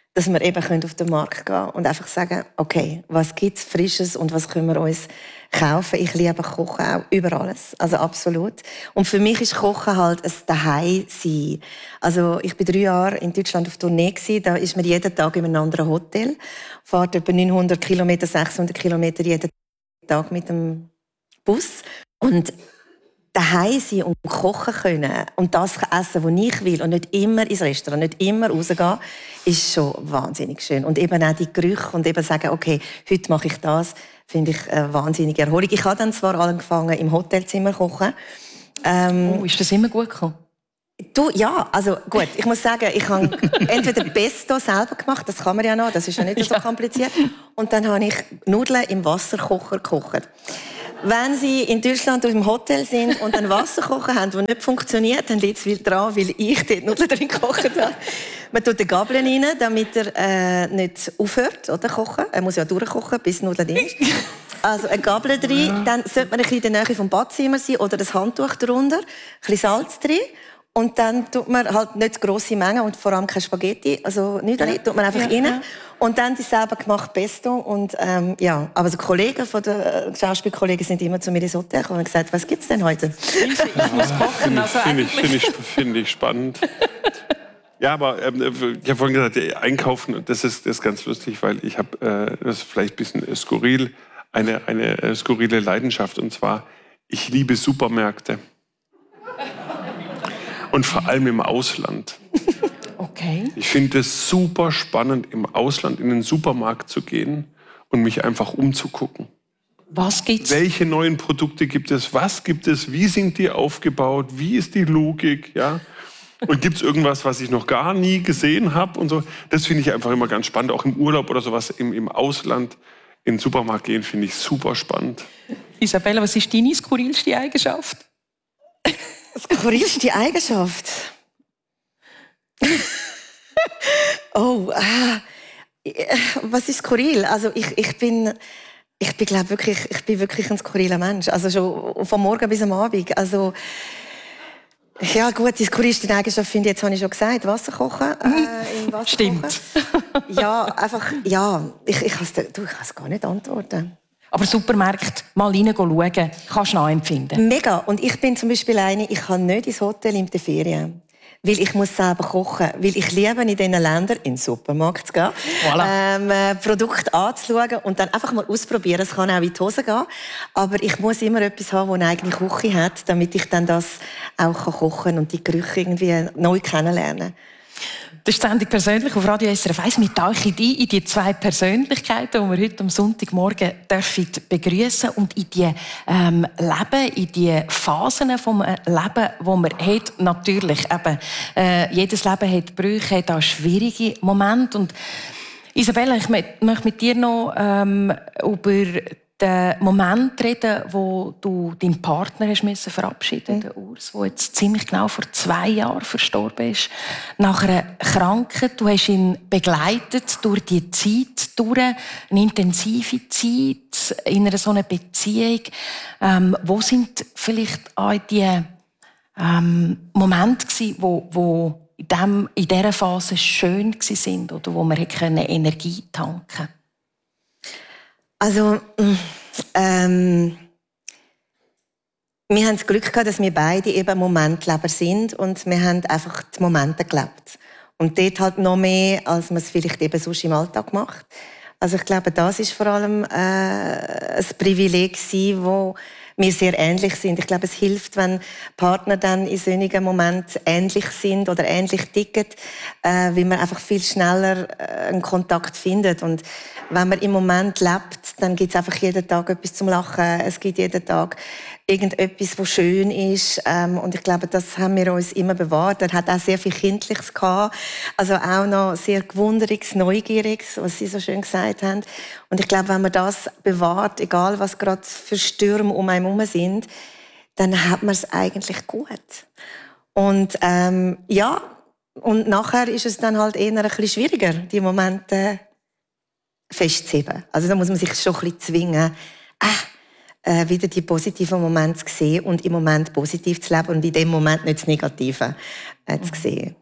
C: dass wir eben auf den Markt gehen können und einfach sagen, okay, was gibt es Frisches und was können wir uns kaufen? Ich liebe Kochen auch über alles, also absolut. Und für mich ist Kochen halt ein Daheim-Sein. Also ich war drei Jahre in Deutschland auf Tournee, da ist man jeden Tag in einem anderen Hotel, fährt etwa neunhundert Kilometer, sechshundert Kilometer jeden Tag mit dem Bus und daheim sein und kochen können und das essen, was ich will und nicht immer ins Restaurant, nicht immer rausgehen, ist schon wahnsinnig schön. Und eben auch die Gerüche und eben sagen, okay, heute mache ich das, finde ich eine wahnsinnige Erholung. Ich habe dann zwar angefangen im Hotelzimmer kochen. Ähm,
A: oh, ist das immer gut gekommen?
C: Du, ja, also gut, ich muss sagen, ich habe entweder Pesto selber gemacht, das kann man ja noch, das ist ja nicht so kompliziert, und dann habe ich Nudeln im Wasserkocher gekocht. Wenn Sie in Deutschland im Hotel sind und einen Wasserkocher haben, der nicht funktioniert, dann liegt es viel daran, weil ich dort Nudeln drin gekocht habe. Man tut den Gabel rein, damit er äh, nicht aufhört, oder, kochen. Er muss ja durchkochen, bis die Nudel drin ist. Also eine Gabel drin, dann sollte man ein bisschen in der Nähe vom Badzimmer sein oder das Handtuch darunter, ein bisschen Salz drin. Und dann tut man halt nicht grosse Mengen und vor allem keine Spaghetti, also nichts, ja. tut man einfach ja, rein. Ja. Und dann die selber gemacht Pesto. Und, ähm, ja. Aber die Kollegen von den Schauspielkollegen sind immer zu mir ins Hotel gekommen und gesagt, was gibt's denn heute?
A: Ich muss kochen.
B: Ja,
A: also
B: Finde ich, find ich, find ich spannend. Ja, aber ähm, ich habe vorhin gesagt, einkaufen, das ist, das ist ganz lustig, weil ich habe, äh, das ist vielleicht ein bisschen skurril, eine, eine äh, skurrile Leidenschaft. Und zwar, ich liebe Supermärkte. Und vor allem im Ausland.
A: Okay.
B: Ich finde es super spannend, im Ausland in den Supermarkt zu gehen und mich einfach umzugucken.
A: Was gibt's?
B: Welche neuen Produkte gibt es? Was gibt es? Wie sind die aufgebaut? Wie ist die Logik? Ja? Und gibt es irgendwas, was ich noch gar nie gesehen habe? Und so. Das finde ich einfach immer ganz spannend. Auch im Urlaub oder sowas, im, im Ausland in den Supermarkt gehen, finde ich super spannend.
A: Isabella, was ist deine skurrilste Eigenschaft?
C: Skurrilste Eigenschaft? oh, ah, was ist skurril? Also ich, ich bin, ich bin glaube wirklich, ich bin wirklich ein skurriler Mensch. Also schon vom Morgen bis am Abend. Also ja gut, die skurrilste Eigenschaft finde ich, jetzt habe ich schon gesagt, Wasser kochen. Äh, im Wasser
A: Stimmt.
C: Kochen. Ja, einfach, ja, ich, ich kann es gar nicht antworten.
A: Aber Supermärkte, mal rein schauen, kannst du nachempfinden.
C: Mega. Und ich bin zum Beispiel eine, ich kann nicht ins Hotel in der Ferien. Weil ich muss selber kochen. Weil ich liebe in diesen Ländern, in den Supermarkt zu gehen, voilà. ähm, äh, Produkte anzuschauen und dann einfach mal ausprobieren. Es kann auch in die Hose gehen. Aber ich muss immer etwas haben, das eine eigene Küche hat, damit ich dann das auch kochen kann und die Gerüche irgendwie neu kennenlernen.
A: Das ist Sendung persönlich auf Radio S R F eins. Wir tauchen ein in die zwei Persönlichkeiten, die wir heute am Sonntagmorgen begrüßen und in die ähm, Leben, in die Phasen vom Leben, wo man hat. Natürlich eben, äh, jedes Leben hat Brüche, hat auch schwierige Momente. Und Isabella, ich möchte mit dir noch ähm, über den Moment reden, wo du deinen Partner hast müssen verabschieden musst, mhm. den Urs, der jetzt ziemlich genau vor zwei Jahren verstorben ist. Nach einer Krankheit. Du hast ihn begleitet durch die Zeit, durch eine intensive Zeit in einer so einer Beziehung. Ähm, wo sind vielleicht auch die ähm, Momente gewesen, wo, wo in, dem, in dieser Phase schön waren oder wo man Energie tanken konnte?
C: Also, ähm, wir haben das Glück gehabt, dass wir beide eben Momentleber sind und wir haben einfach die Momente gelebt. Und dort halt noch mehr, als man es vielleicht eben sonst im Alltag macht. Also ich glaube, das ist vor allem äh, ein Privileg gewesen, wo wir sehr ähnlich sind. Ich glaube, es hilft, wenn Partner dann in solchen Momenten ähnlich sind oder ähnlich ticken, äh, weil man einfach viel schneller äh, einen Kontakt findet. Und wenn man im Moment lebt, dann gibt es einfach jeden Tag etwas zum Lachen. Es gibt jeden Tag irgendetwas, was schön ist. Ähm, und ich glaube, das haben wir uns immer bewahrt. Er hat auch sehr viel Kindliches gehabt. Also auch noch sehr Gewunderiges, Neugieriges, was Sie so schön gesagt haben. Und ich glaube, wenn man das bewahrt, egal was gerade für Stürme um einen herum sind, dann hat man es eigentlich gut. Und ähm, ja, und nachher ist es dann halt eher ein bisschen schwieriger, die Momente festzuheben. Also da muss man sich schon ein bisschen zwingen, äh, wieder die positiven Momente zu sehen und im Moment positiv zu leben und in dem Moment nicht das Negative äh, zu sehen.
A: Mhm.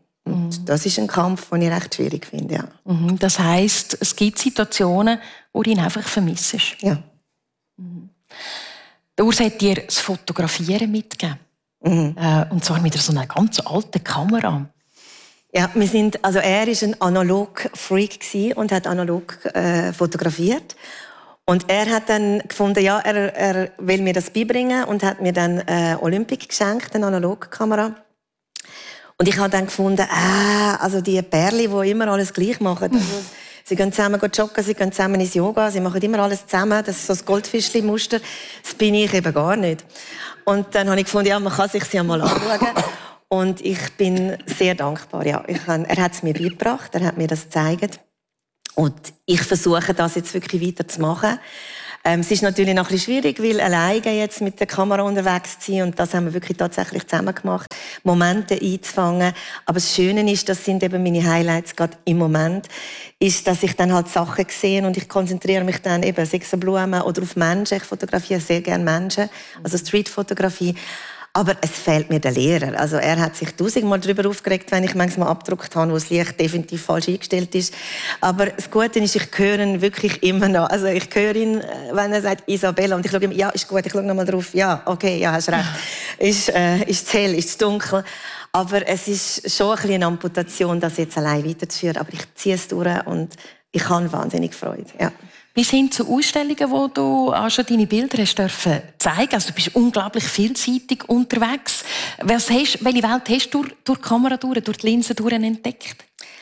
C: Und das ist ein Kampf, den ich recht schwierig finde, ja.
A: Mhm. Das heisst, es gibt Situationen, wo du ihn einfach vermisst.
C: Ja.
A: Mhm. Der Urs hat dir das Fotografieren mitgegeben.
C: Mhm.
A: Äh, und zwar mit so einer ganz alten Kamera.
C: Ja, wir sind, also er war ein Analog-Freak und hat analog äh, fotografiert. Und er hat dann gefunden, ja, er, er will mir das beibringen und hat mir dann äh, Olympic geschenkt, eine Analogkamera. Und ich habe dann gefunden, ah, also die Pärli, die immer alles gleich machen. Also, sie gehen zusammen joggen, sie gehen zusammen ins Yoga, sie machen immer alles zusammen. Das ist so das Goldfischli-Muster. Das bin ich eben gar nicht. Und dann habe ich gefunden, ja, man kann sich sie mal anschauen. Und ich bin sehr dankbar. Ja, ich habe, er hat es mir beigebracht, er hat mir das gezeigt. Und ich versuche das jetzt wirklich weiterzumachen. Ähm, es ist natürlich noch ein bisschen schwierig, weil alleine jetzt mit der Kamera unterwegs zu sein, und das haben wir wirklich tatsächlich zusammen gemacht, Momente einzufangen. Aber das Schöne ist, das sind eben meine Highlights gerade im Moment, ist, dass ich dann halt Sachen sehe und ich konzentriere mich dann eben, sei es Blumen oder auf Menschen. Ich fotografiere sehr gerne Menschen, also Streetfotografie. Aber es fehlt mir der Lehrer. Also er hat sich tausendmal darüber aufgeregt, wenn ich manchmal abgedruckt habe, wo das Licht definitiv falsch eingestellt ist. Aber das Gute ist, ich höre ihn wirklich immer noch. Also ich höre ihn, wenn er sagt Isabella, und ich schaue ihm, ja, ist gut, ich schaue noch mal drauf. Ja, okay, ja, hast recht. Ist, äh, ist es hell, ist es dunkel. Aber es ist schon ein bisschen eine Amputation, das jetzt allein weiterzuführen. Aber ich ziehe es durch und ich habe wahnsinnig Freude. Ja.
A: Bis hin zu Ausstellungen, wo du auch schon deine Bilder hast dürfen zeigen. Also du bist unglaublich vielseitig unterwegs. Was hast, welche Welt hast du durch, durch die Kamera durch, durch die Linse durch entdeckt?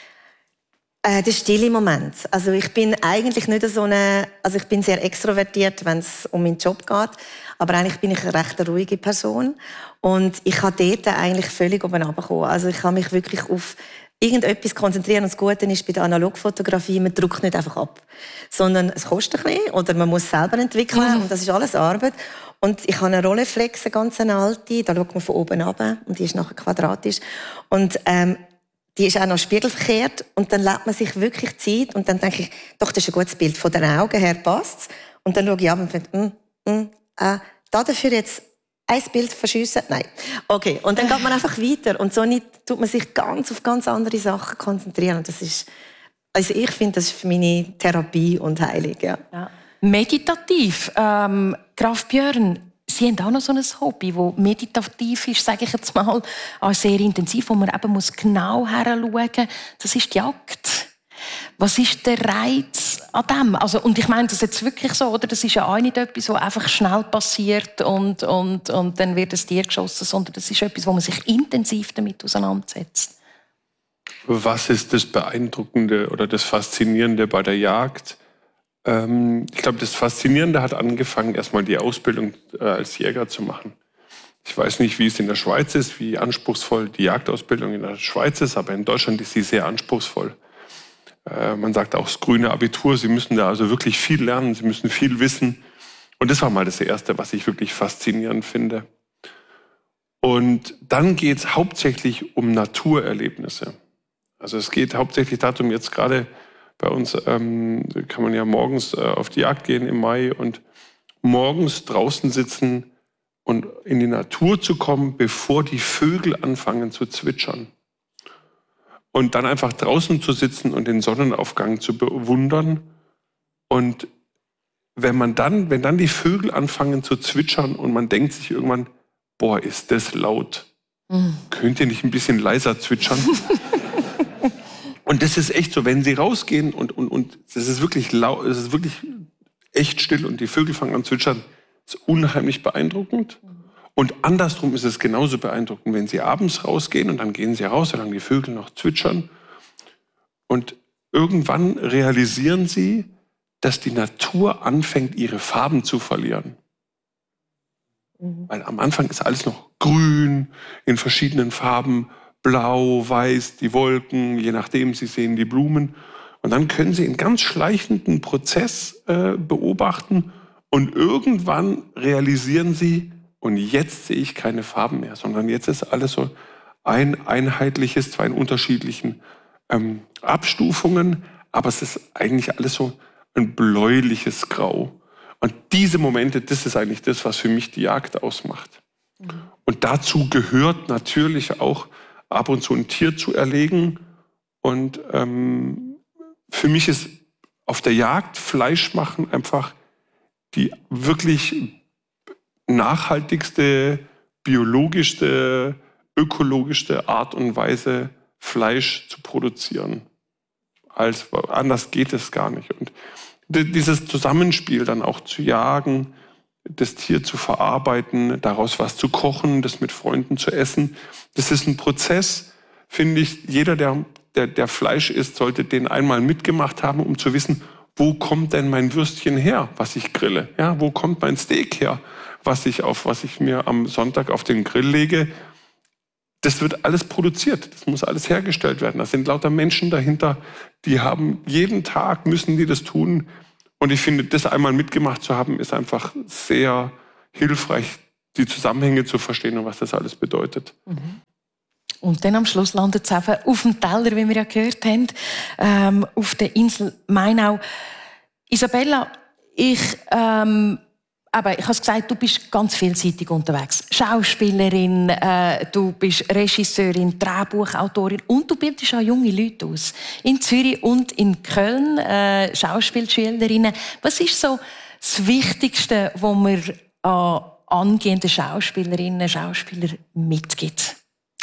C: Äh, der stille Moment. Also ich bin eigentlich nicht so eine, also ich bin sehr extrovertiert, wenn es um meinen Job geht. Aber eigentlich bin ich eine recht ruhige Person. Und ich kann dort eigentlich völlig oben runterkommen. Also ich kann mich wirklich auf irgendetwas konzentrieren. Und das Gute ist bei der Analogfotografie, man drückt nicht einfach ab. Sondern es kostet ein bisschen, oder man muss es selber entwickeln. Mhm. Und das ist alles Arbeit. Und ich habe eine Rolleiflex, eine ganz alte. Da schaut man von oben runter. Und die ist nachher quadratisch. Und, ähm, die ist auch noch spiegelverkehrt. Und dann lässt man sich wirklich Zeit. Und dann denke ich, doch, das ist ein gutes Bild. Von den Augen her passt's. Und dann schaue ich ab und finde, mm, mm, äh, da dafür jetzt ein Bild verschiessen? Nein. Okay. Und dann geht man einfach weiter. Und so nicht, tut man sich ganz auf ganz andere Sachen konzentrieren. Und das ist, also ich finde, das ist für meine Therapie und Heilung, ja.
A: Ja. Meditativ. Ähm, Graf Björn, Sie haben auch noch so ein Hobby, das meditativ ist, sage ich jetzt mal, auch sehr intensiv, wo man eben muss genau hinschauen muss. Das ist die Jagd. Was ist der Reiz an dem? Also, und ich meine das jetzt wirklich so, oder? Das ist ja auch nicht etwas, was einfach schnell passiert und, und, und dann wird ein Tier geschossen, sondern das ist etwas, wo man sich intensiv damit auseinandersetzt.
B: Was ist das Beeindruckende oder das Faszinierende bei der Jagd? Ähm, ich glaube, das Faszinierende hat angefangen, erstmal die Ausbildung äh, als Jäger zu machen. Ich weiß nicht, wie es in der Schweiz ist, wie anspruchsvoll die Jagdausbildung in der Schweiz ist, aber in Deutschland ist sie sehr anspruchsvoll. Man sagt auch das grüne Abitur, Sie müssen da also wirklich viel lernen, Sie müssen viel wissen. Und das war mal das Erste, was ich wirklich faszinierend finde. Und dann geht es hauptsächlich um Naturerlebnisse. Also es geht hauptsächlich darum, jetzt gerade bei uns ähm, kann man ja morgens äh, auf die Jagd gehen im Mai und morgens draußen sitzen und in die Natur zu kommen, bevor die Vögel anfangen zu zwitschern. Und dann einfach draußen zu sitzen und den Sonnenaufgang zu bewundern. Und wenn man dann, wenn dann die Vögel anfangen zu zwitschern und man denkt sich irgendwann, boah, ist das laut. Mhm. Könnt ihr nicht ein bisschen leiser zwitschern? Und das ist echt so, wenn sie rausgehen und, und, und es ist wirklich laut, es ist wirklich echt still und die Vögel fangen an zu zwitschern, ist unheimlich beeindruckend. Und andersrum ist es genauso beeindruckend, wenn sie abends rausgehen und dann gehen sie raus, solange die Vögel noch zwitschern. Und irgendwann realisieren sie, dass die Natur anfängt, ihre Farben zu verlieren. Mhm. Weil am Anfang ist alles noch grün, in verschiedenen Farben, blau, weiß, die Wolken, je nachdem, sie sehen die Blumen. Und dann können sie einen ganz schleichenden Prozess äh, beobachten und irgendwann realisieren sie, und jetzt sehe ich keine Farben mehr, sondern jetzt ist alles so ein einheitliches, zwar in unterschiedlichen ähm, Abstufungen, aber es ist eigentlich alles so ein bläuliches Grau. Und diese Momente, das ist eigentlich das, was für mich die Jagd ausmacht. Mhm. Und dazu gehört natürlich auch ab und zu ein Tier zu erlegen. Und ähm, für mich ist auf der Jagd Fleisch machen einfach die wirklich nachhaltigste, biologischste, ökologischste Art und Weise, Fleisch zu produzieren. Als, anders geht es gar nicht. Und dieses Zusammenspiel dann auch zu jagen, das Tier zu verarbeiten, daraus was zu kochen, das mit Freunden zu essen, das ist ein Prozess, finde ich. Jeder, der, der, der Fleisch isst, sollte den einmal mitgemacht haben, um zu wissen, wo kommt denn mein Würstchen her, was ich grille? Ja, wo kommt mein Steak her, was ich, auf, was ich mir am Sonntag auf den Grill lege? Das wird alles produziert, das muss alles hergestellt werden. Da sind lauter Menschen dahinter, die haben jeden Tag, müssen die das tun. Und ich finde, das einmal mitgemacht zu haben, ist einfach sehr hilfreich, die Zusammenhänge zu verstehen und was das alles bedeutet.
A: Mhm. Und dann am Schluss landet es eben auf dem Teller, wie wir ja gehört haben, ähm, auf der Insel Mainau. Isabella, ich, ähm, aber ich habe es gesagt, du bist ganz vielseitig unterwegs. Schauspielerin, äh, du bist Regisseurin, Drehbuchautorin und du bildest auch junge Leute aus. In Zürich und in Köln, äh, Schauspielschülerinnen. Was ist so das Wichtigste, was man an angehenden Schauspielerinnen und Schauspielern mitgibt?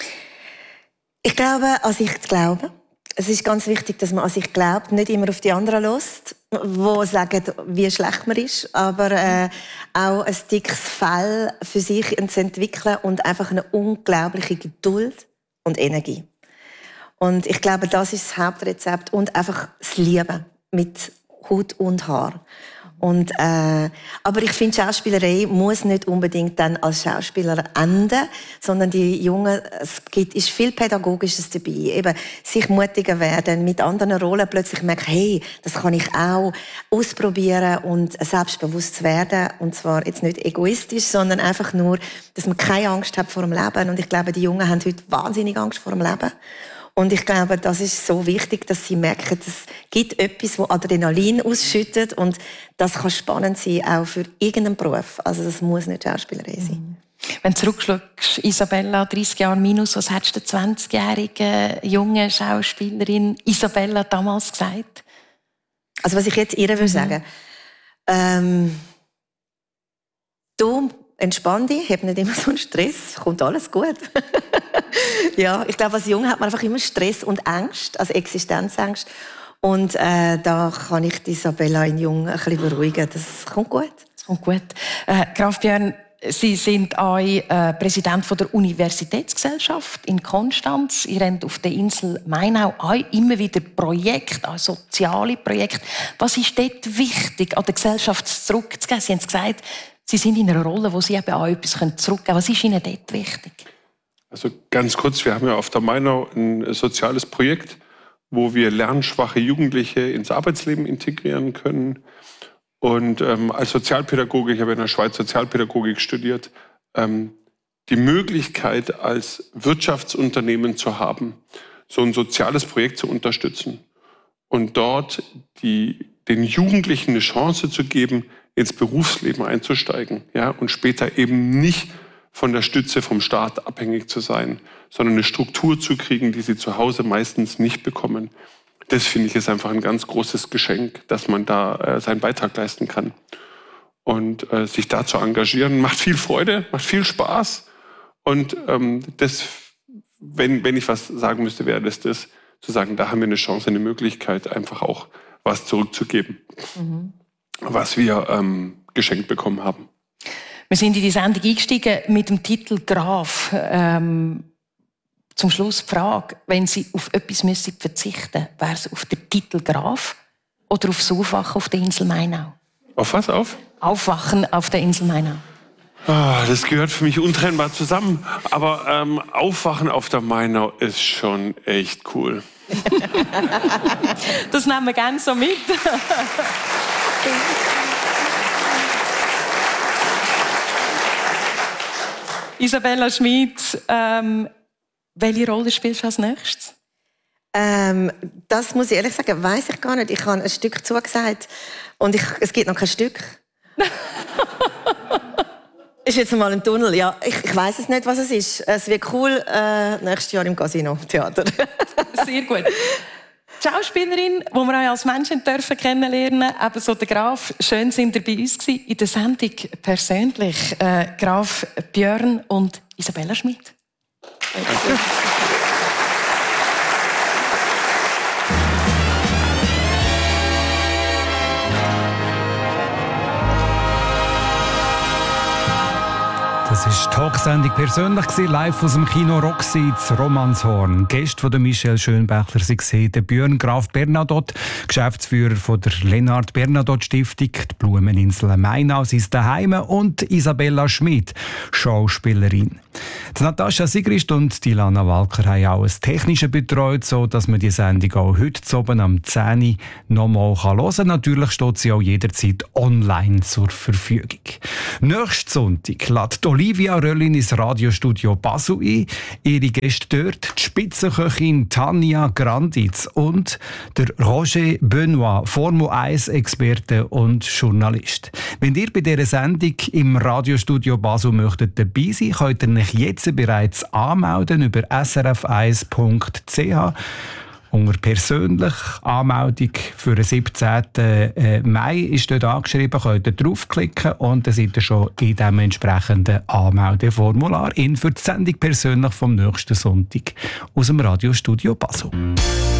C: Ich glaube, an sich zu glauben. Es ist ganz wichtig, dass man an sich glaubt, nicht immer auf die anderen hört, die sagen, wie schlecht man ist, aber äh, auch ein dickes Fell für sich zu entwickeln und einfach eine unglaubliche Geduld und Energie. Und ich glaube, das ist das Hauptrezept und einfach das Lieben mit Haut und Haar. Und, äh, aber ich finde, Schauspielerei muss nicht unbedingt dann als Schauspieler enden, sondern die Jungen, es gibt, ist viel Pädagogisches dabei. Eben, sich mutiger werden, mit anderen Rollen plötzlich merken, hey, das kann ich auch ausprobieren und selbstbewusst werden. Und zwar jetzt nicht egoistisch, sondern einfach nur, dass man keine Angst hat vor dem Leben. Und ich glaube, die Jungen haben heute wahnsinnig Angst vor dem Leben. Und ich glaube, das ist so wichtig, dass sie merken, es gibt etwas, das Adrenalin ausschüttet und das kann spannend sein, auch für irgendeinen Beruf. Also das muss nicht Schauspielerei sein.
A: Wenn du zurückschaust, Isabella, dreißig Jahre minus, was hättest du der zwanzigjährigen jungen Schauspielerin Isabella damals gesagt?
C: Also was ich jetzt ihr würde sagen, ähm, du entspann dich, hab nicht immer so einen Stress, kommt alles gut. Ja, ich glaube, als Junge hat man einfach immer Stress und Angst, also Existenzangst. Und äh, da kann ich die Isabella in Jung ein bisschen beruhigen. Das kommt gut.
A: Das kommt gut. Äh, Graf Björn, Sie sind auch äh, Präsident von der Universitätsgesellschaft in Konstanz. Ihr habt auf der Insel Mainau auch immer wieder Projekte, auch soziale Projekte. Was ist dort wichtig, an der Gesellschaft zurückzugeben? Sie haben es gesagt, Sie sind in einer Rolle, wo Sie eben auch etwas zurückgeben können. Was ist Ihnen dort wichtig?
B: Also ganz kurz, wir haben ja auf der Mainau ein soziales Projekt, wo wir lernschwache Jugendliche ins Arbeitsleben integrieren können. Und ähm, als Sozialpädagoge, ich habe in der Schweiz Sozialpädagogik studiert, ähm, die Möglichkeit als Wirtschaftsunternehmen zu haben, so ein soziales Projekt zu unterstützen und dort die, den Jugendlichen eine Chance zu geben, ins Berufsleben einzusteigen, ja, und später eben nicht von der Stütze vom Staat abhängig zu sein, sondern eine Struktur zu kriegen, die sie zu Hause meistens nicht bekommen. Das finde ich ist einfach ein ganz großes Geschenk, dass man da äh, seinen Beitrag leisten kann. Und äh, sich da zu engagieren, macht viel Freude, macht viel Spaß. Und ähm, das, wenn, wenn ich was sagen müsste, wäre das das, zu sagen, da haben wir eine Chance, eine Möglichkeit, einfach auch was zurückzugeben, mhm. was wir ähm, geschenkt bekommen haben.
A: Wir sind in die Sendung eingestiegen mit dem Titel Graf. Ähm, zum Schluss die Frage, wenn Sie auf etwas müssen verzichten, wäre es auf den Titel Graf oder aufs Aufwachen auf der Insel Mainau?
B: Auf was? Auf?
A: Aufwachen auf der Insel Mainau.
B: Oh, das gehört für mich untrennbar zusammen. Aber ähm, Aufwachen auf der Mainau ist schon echt cool.
A: Das nehmen wir gerne so mit. Isabella Schmid, ähm, welche Rolle spielst du als nächstes?
C: Ähm, das muss ich ehrlich sagen, weiss ich gar nicht. Ich habe ein Stück zugesagt und ich, es gibt noch kein Stück. Ist jetzt mal ein Tunnel, ja. Ich, ich weiss es nicht, was es ist. Es wird cool, äh, nächstes Jahr im Casino Theater.
A: Sehr gut. Die Schauspielerin, die wir auch als Menschen dürfen kennenlernen, ebenso der Graf, schön sind ihr bei uns gewesen, in der Sendung persönlich. Äh, Graf Björn und Isabella Schmid.
D: Das war die Talksendung persönlich, live aus dem Kino Roxy in Romanshorn. Gäste von Michelle Schönbächler waren Björn Graf Bernadotte, Geschäftsführer von der Lennart Bernadotte Stiftung, die Blumeninsel Mainau, sein Daheim, und Isabella Schmid, Schauspielerin. Die Natascha Sigrist und die Lana Walker haben auch das Technische betreut, so dass man die Sendung auch heute oben am zehn Uhr nochmal hören kann. Natürlich steht sie auch jederzeit online zur Verfügung. Nächsten Sonntag lädt Olivia Röllin ins Radiostudio Basel ein. Ihre Gäste dort, die Spitzenköchin Tanja Granditz und der Roger Benoit, Formel eins Experte und Journalist. Wenn ihr bei dieser Sendung im Radiostudio Basel möchtet dabei sein, könnt ihr euch jetzt bereits anmelden über s r f eins punkt c h. Unter persönlich Anmeldung für den siebzehnten Mai ist dort angeschrieben, könnt ihr draufklicken und dann seid ihr schon in dem entsprechenden Anmeldeformular in für die Sendung persönlich vom nächsten Sonntag aus dem Radiostudio Basel.